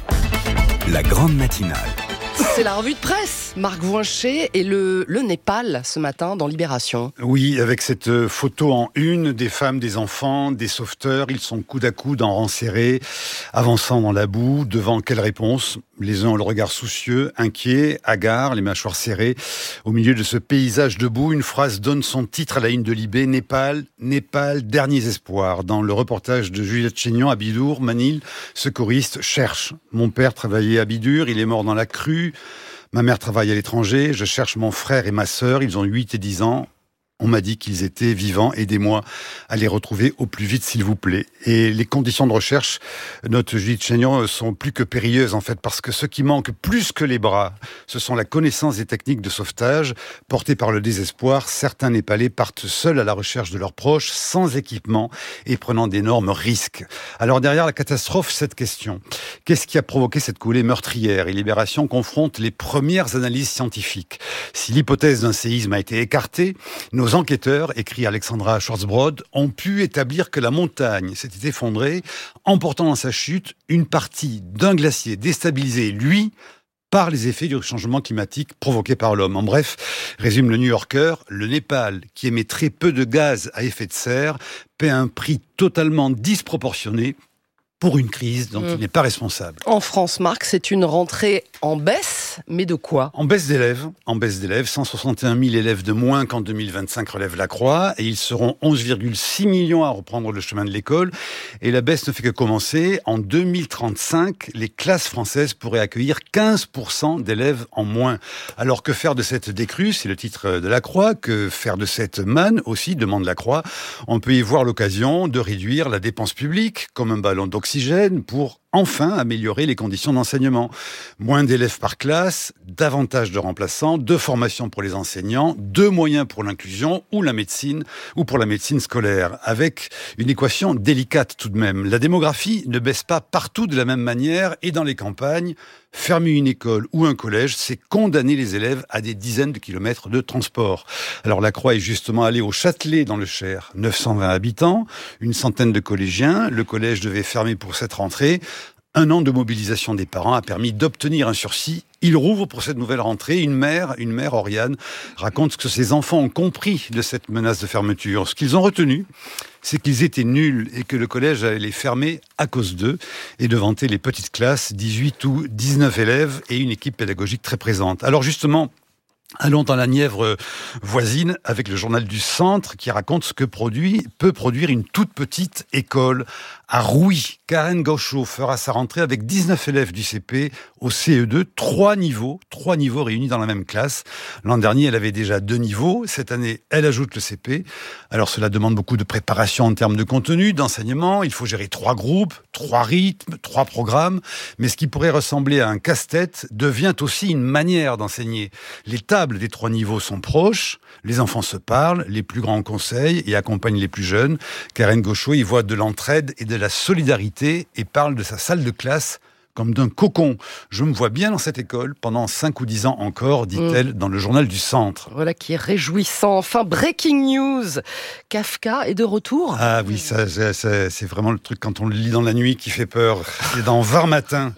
la grande matinale. C'est la revue de presse. Marc Voincher et le, le Népal ce matin dans Libération. Oui, avec cette photo en une des femmes, des enfants, des sauveteurs. Ils sont coude à coude en rang serré, avançant dans la boue. Devant quelle réponse? Les uns ont le regard soucieux, inquiets, hagards, les mâchoires serrées. Au milieu de ce paysage de boue, une phrase donne son titre à la une de Libé. Népal, Népal, derniers espoirs. Dans le reportage de Juliette Chénion à Bidour, Manil, secouriste, cherche. Mon père travaillait à Bidur, il est mort dans la crue. Ma mère travaille à l'étranger, je cherche mon frère et ma sœur, ils ont huit et dix ans. On m'a dit qu'ils étaient vivants, aidez-moi à les retrouver au plus vite s'il vous plaît. Et les conditions de recherche, note Juliette Chénion, sont plus que périlleuses en fait, parce que ce qui manque plus que les bras, ce sont la connaissance des techniques de sauvetage. Portés par le désespoir, certains Népalais partent seuls à la recherche de leurs proches, sans équipement et prenant d'énormes risques. Alors derrière la catastrophe, cette question. Qu'est-ce qui a provoqué cette coulée meurtrière? Et Libération confronte les premières analyses scientifiques. Si l'hypothèse d'un séisme a été écartée, nos enquêteurs, écrit Alexandra Schwarzbrod, ont pu établir que la montagne s'était effondrée, emportant dans sa chute une partie d'un glacier déstabilisé, lui, par les effets du changement climatique provoqué par l'homme. En bref, résume le New Yorker, le Népal, qui émet très peu de gaz à effet de serre, paie un prix totalement disproportionné pour une crise dont mmh. il n'est pas responsable. En France, Marc, c'est une rentrée en baisse, mais de quoi? En baisse d'élèves, en baisse d'élèves, cent soixante et un mille élèves de moins qu'en deux mille vingt-cinq relève la croix, et ils seront onze virgule six millions à reprendre le chemin de l'école, et la baisse ne fait que commencer. En deux mille trente-cinq, les classes françaises pourraient accueillir quinze pour cent d'élèves en moins. Alors que faire de cette décrue? C'est le titre de la croix. Que faire de cette manne aussi, demande la croix. On peut y voir l'occasion de réduire la dépense publique, comme un ballon d'oxygène, pour enfin améliorer les conditions d'enseignement. Moins d'élèves par classe, davantage de remplaçants, de formation pour les enseignants, de moyens pour l'inclusion ou la médecine ou pour la médecine scolaire, avec une équation délicate tout de même. La démographie ne baisse pas partout de la même manière et dans les campagnes, fermer une école ou un collège, c'est condamner les élèves à des dizaines de kilomètres de transport. Alors la Croix est justement allée au Châtelet dans le Cher, neuf cent vingt habitants, une centaine de collégiens. Le collège devait fermer pour cette rentrée. Un an de mobilisation des parents a permis d'obtenir un sursis. Il rouvre pour cette nouvelle rentrée. Une mère, une mère, Oriane, raconte ce que ses enfants ont compris de cette menace de fermeture. Ce qu'ils ont retenu, c'est qu'ils étaient nuls et que le collège allait les fermer à cause d'eux et de vanter les petites classes, dix-huit ou dix-neuf élèves et une équipe pédagogique très présente. Alors justement, allons dans la Nièvre voisine avec le journal du Centre qui raconte ce que produit, peut produire une toute petite école. À Rouy, Karen Gauchot fera sa rentrée avec dix-neuf élèves du C P au C E deux, trois niveaux, trois niveaux réunis dans la même classe. L'an dernier, elle avait déjà deux niveaux. Cette année, elle ajoute le C P. Alors cela demande beaucoup de préparation en termes de contenu, d'enseignement. Il faut gérer trois groupes, trois rythmes, trois programmes. Mais ce qui pourrait ressembler à un casse-tête devient aussi une manière d'enseigner. Les tables des trois niveaux sont proches. Les enfants se parlent, les plus grands conseillent et accompagnent les plus jeunes. Karen Gauchot y voit de l'entraide et de la solidarité et parle de sa salle de classe comme d'un cocon. Je me vois bien dans cette école pendant cinq ou dix ans encore, dit-elle mmh. dans le journal du Centre. Voilà qui est réjouissant. Enfin, breaking news. Kafka est de retour. Ah oui, ça, ça, ça, c'est vraiment le truc quand on le lit dans la nuit qui fait peur. C'est dans vingt matins.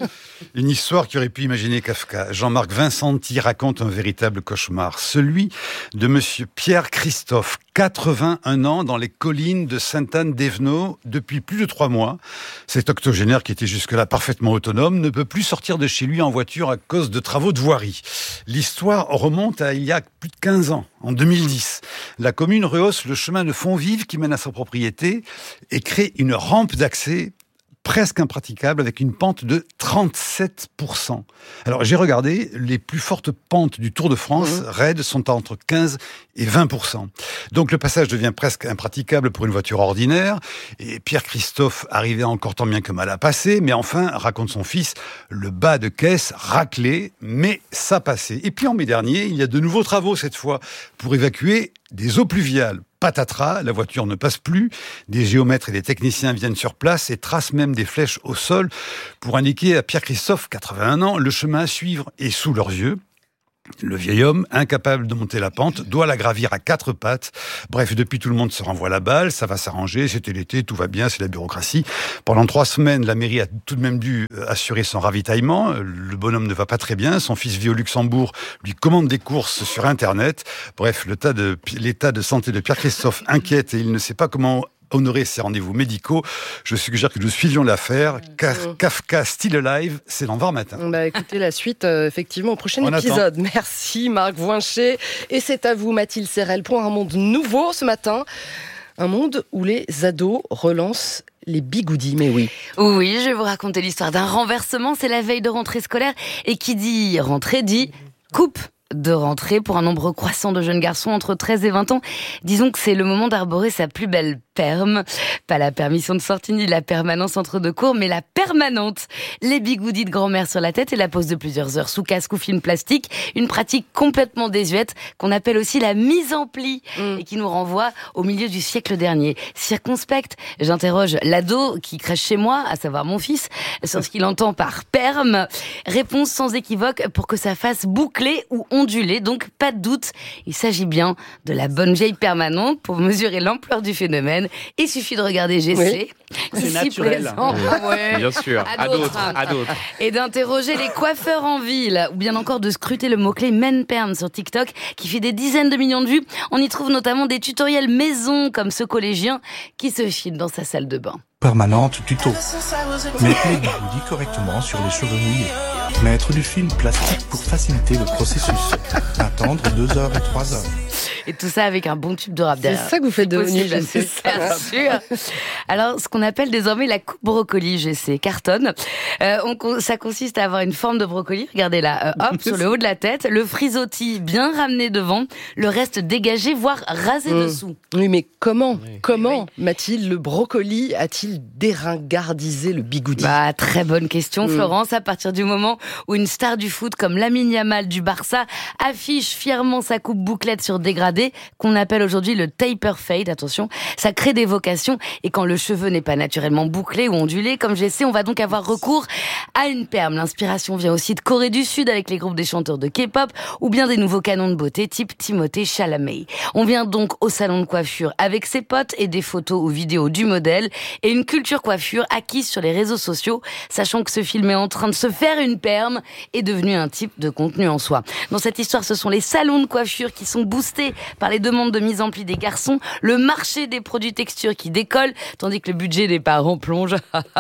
Une histoire qui aurait pu imaginer Kafka. Jean-Marc Vincenti raconte un véritable cauchemar. Celui de monsieur Pierre Christophe, quatre-vingt-un ans, dans les collines de Sainte-Anne-d'Evenot depuis plus de trois mois. Cet octogénaire, qui était jusque-là parfaitement autonome, ne peut plus sortir de chez lui en voiture à cause de travaux de voirie. L'histoire remonte à il y a plus de quinze ans, en deux mille dix. La commune rehausse le chemin de Fonvive qui mène à sa propriété et crée une rampe d'accès presque impraticable avec une pente de trente-sept pour cent. Alors j'ai regardé, les plus fortes pentes du Tour de France mmh. raides sont entre quinze et vingt pour cent. Donc le passage devient presque impraticable pour une voiture ordinaire et Pierre Christophe arrivait encore tant bien que mal à passer, mais enfin, raconte son fils, le bas de caisse raclé, mais ça passait. Et puis en mai dernier, il y a de nouveaux travaux cette fois pour évacuer des eaux pluviales. Patatras, la voiture ne passe plus. Des géomètres et des techniciens viennent sur place et tracent même des flèches au sol pour indiquer à Pierre Christophe, quatre-vingt-un ans, le chemin à suivre. Et sous leurs yeux, le vieil homme, incapable de monter la pente, doit la gravir à quatre pattes. Bref, depuis, tout le monde se renvoie la balle, ça va s'arranger, c'était l'été, tout va bien, c'est la bureaucratie. Pendant trois semaines, la mairie a tout de même dû assurer son ravitaillement. Le bonhomme ne va pas très bien, son fils vit au Luxembourg, lui commande des courses sur Internet. Bref, l'état de, l'état de santé de Pierre Christophe inquiète et il ne sait pas comment honorer ses rendez-vous médicaux. Je suggère que nous suivions l'affaire, car Kafka Still Alive, c'est dans Var Matin. Bah écoutez la suite, euh, effectivement, au prochain On épisode. attend. Merci Marc Voincher. Et c'est à vous Mathilde Serrel pour un monde nouveau ce matin. Un monde où les ados relancent les bigoudis, mais oui. Oui, je vais vous raconter l'histoire d'un renversement. C'est la veille de rentrée scolaire. Et qui dit rentrée dit coupe de rentrée pour un nombre croissant de jeunes garçons entre treize et vingt ans. Disons que c'est le moment d'arborer sa plus belle perme. Pas la permission de sortie ni la permanence entre deux cours, mais la permanente. Les bigoudis de grand-mère sur la tête et la pose de plusieurs heures sous casque ou film plastique. Une pratique complètement désuète qu'on appelle aussi la mise en pli mmh. et qui nous renvoie au milieu du siècle dernier. Circonspecte, j'interroge l'ado qui crèche chez moi, à savoir mon fils, sur ce qu'il entend par perme. Réponse sans équivoque pour que ça fasse boucler ou ondulé, donc pas de doute, il s'agit bien de la bonne vieille permanente. Pour mesurer l'ampleur du phénomène, il suffit de regarder G C, oui. ici présent, ah ouais. Bien sûr, à d'autres, à d'autres, et d'interroger les coiffeurs en ville, ou bien encore de scruter le mot-clé men perm sur TikTok, qui fait des dizaines de millions de vues. On y trouve notamment des tutoriels maison, comme ce collégien qui se filme dans sa salle de bain. Permanente tuto. Mettre les bigoudis correctement sur les cheveux mouillés. Mettre du film plastique pour faciliter le processus. Attendre deux heures et trois heures. Et tout ça avec un bon tube de rap derrière. C'est ça que vous faites devenir, je sais. Bien sûr. Alors, ce qu'on appelle désormais la coupe brocoli, je sais, cartonne. Euh, on, ça consiste à avoir une forme de brocoli, regardez là, euh, hop, sur le haut de la tête, le frisottis bien ramené devant, le reste dégagé, voire rasé mmh. dessous. Oui, mais comment, oui. comment, oui. Mathilde, le brocoli a-t-il déringardisé le bigoudi ? Bah, très bonne question, mmh. Florence. À partir du moment où une star du foot comme Lamine Yamal du Barça affiche fièrement sa coupe bouclette sur dégradé, qu'on appelle aujourd'hui le taper fade, attention, ça crée des vocations, et quand le cheveu n'est pas naturellement bouclé ou ondulé, comme j'essaie, on va donc avoir recours à une perme. L'inspiration vient aussi de Corée du Sud avec les groupes des chanteurs de K-pop, ou bien des nouveaux canons de beauté type Timothée Chalamet. On vient donc au salon de coiffure avec ses potes et des photos ou vidéos du modèle, et une culture coiffure acquise sur les réseaux sociaux, sachant que ce film est en train de se faire une perme est devenu un type de contenu en soi. Dans cette histoire, ce sont les salons de coiffure qui sont boostés par les demandes de mise en pli des garçons, le marché des produits textures qui décolle, tandis que le budget des parents plonge.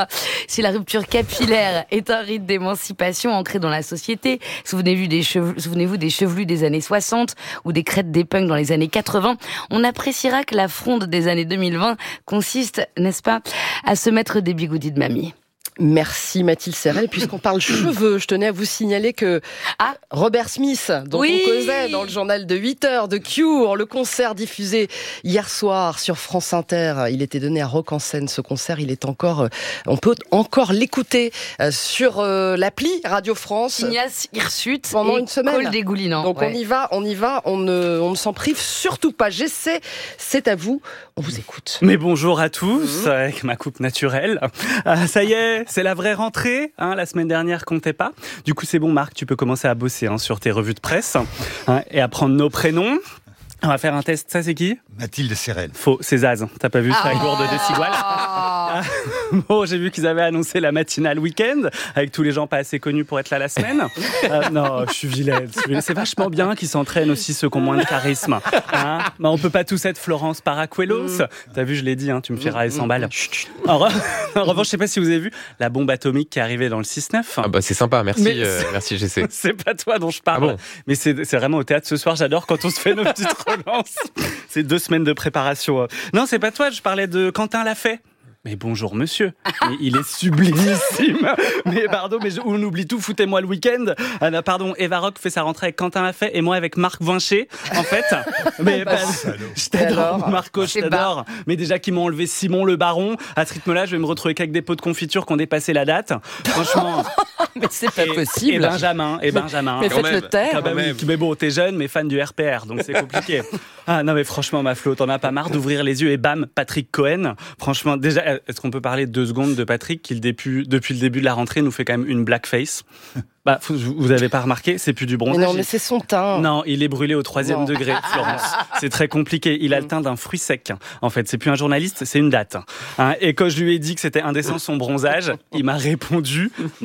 Si la rupture capillaire est un rite d'émancipation ancré dans la société, souvenez-vous des, cheveux, souvenez-vous des chevelus des années soixante ou des crêtes des punks dans les années quatre-vingts, on appréciera que la fronde des années deux mille vingt consiste, n'est-ce pas, à se mettre des bigoudis de mamie. Merci Mathilde Serrel. Puisqu'on parle cheveux, je tenais à vous signaler que ah, Robert Smith, dont oui. on causait dans le journal de huit heures de Cure, le concert diffusé hier soir sur France Inter, il était donné à Rock en Seine. Ce concert, il est encore, on peut encore l'écouter sur l'appli Radio France. Ignace Hirsute pendant et une semaine. Cole Dégoulinant. Donc ouais. on y va, on y va, on ne, on ne s'en prive surtout pas. J'essaie, c'est à vous, on vous écoute. Mais bonjour à tous, mmh. avec ma coupe naturelle. Ah, ça y est. C'est la vraie rentrée, hein, la semaine dernière comptait pas. Du coup c'est bon Marc, tu peux commencer à bosser hein, sur tes revues de presse hein, et à prendre nos prénoms. On va faire un test, ça c'est qui ? Mathilde Serrel. Faux, c'est Zaz, t'as pas vu, c'est la gourde de Cigual. bon, j'ai vu qu'ils avaient annoncé la matinale week-end avec tous les gens pas assez connus pour être là la semaine. Euh, non, je suis vilaine. C'est vachement bien qu'ils s'entraînent aussi ceux qui ont moins de charisme. Hein, bah, on peut pas tous être Florence Paracuelos. T'as vu, je l'ai dit, hein, tu me fais râler cent balles. En, re... en revanche, je sais pas si vous avez vu la bombe atomique qui est arrivée dans le six neuf. Ah bah c'est sympa, merci, euh, merci G C. C'est pas toi dont je parle. Ah bon, mais c'est, c'est vraiment au théâtre ce soir. J'adore quand on se fait nos petites relances. C'est deux semaines de préparation. Non, c'est pas toi. Je parlais de Quentin Lafay. Mais bonjour monsieur, mais il est sublimissime. Mais pardon, mais je, on oublie tout, foutez-moi le week-end. Ah, non, pardon, Eva Rock fait sa rentrée avec Quentin Lafay et moi avec Marc Vincher, en fait. Mais bah, je t'adore, Marco, je t'adore. Mais déjà qu'ils m'ont enlevé Simon le Baron, à ce rythme-là, je vais me retrouver qu'avec des pots de confiture qui ont dépassé la date. Franchement. Mais c'est pas et, possible. Et Benjamin, et Benjamin. Mais faites le taire. Ah bah oui, mais bon, t'es jeune, mais fan du R P R, donc c'est compliqué. Ah non, mais franchement, ma Flo, t'en as pas marre d'ouvrir les yeux et bam, Patrick Cohen. Franchement, déjà, est-ce qu'on peut parler deux secondes de Patrick qui, depuis, depuis le début de la rentrée, nous fait quand même une blackface? Bah, vous avez pas remarqué, c'est plus du bronzage. Mais non, mais c'est son teint. Non, il est brûlé au troisième non. degré, Florence. C'est très compliqué. Il a le teint d'un fruit sec. En fait, c'est plus un journaliste, c'est une date. Hein, et quand je lui ai dit que c'était indécent son bronzage, il m'a répondu.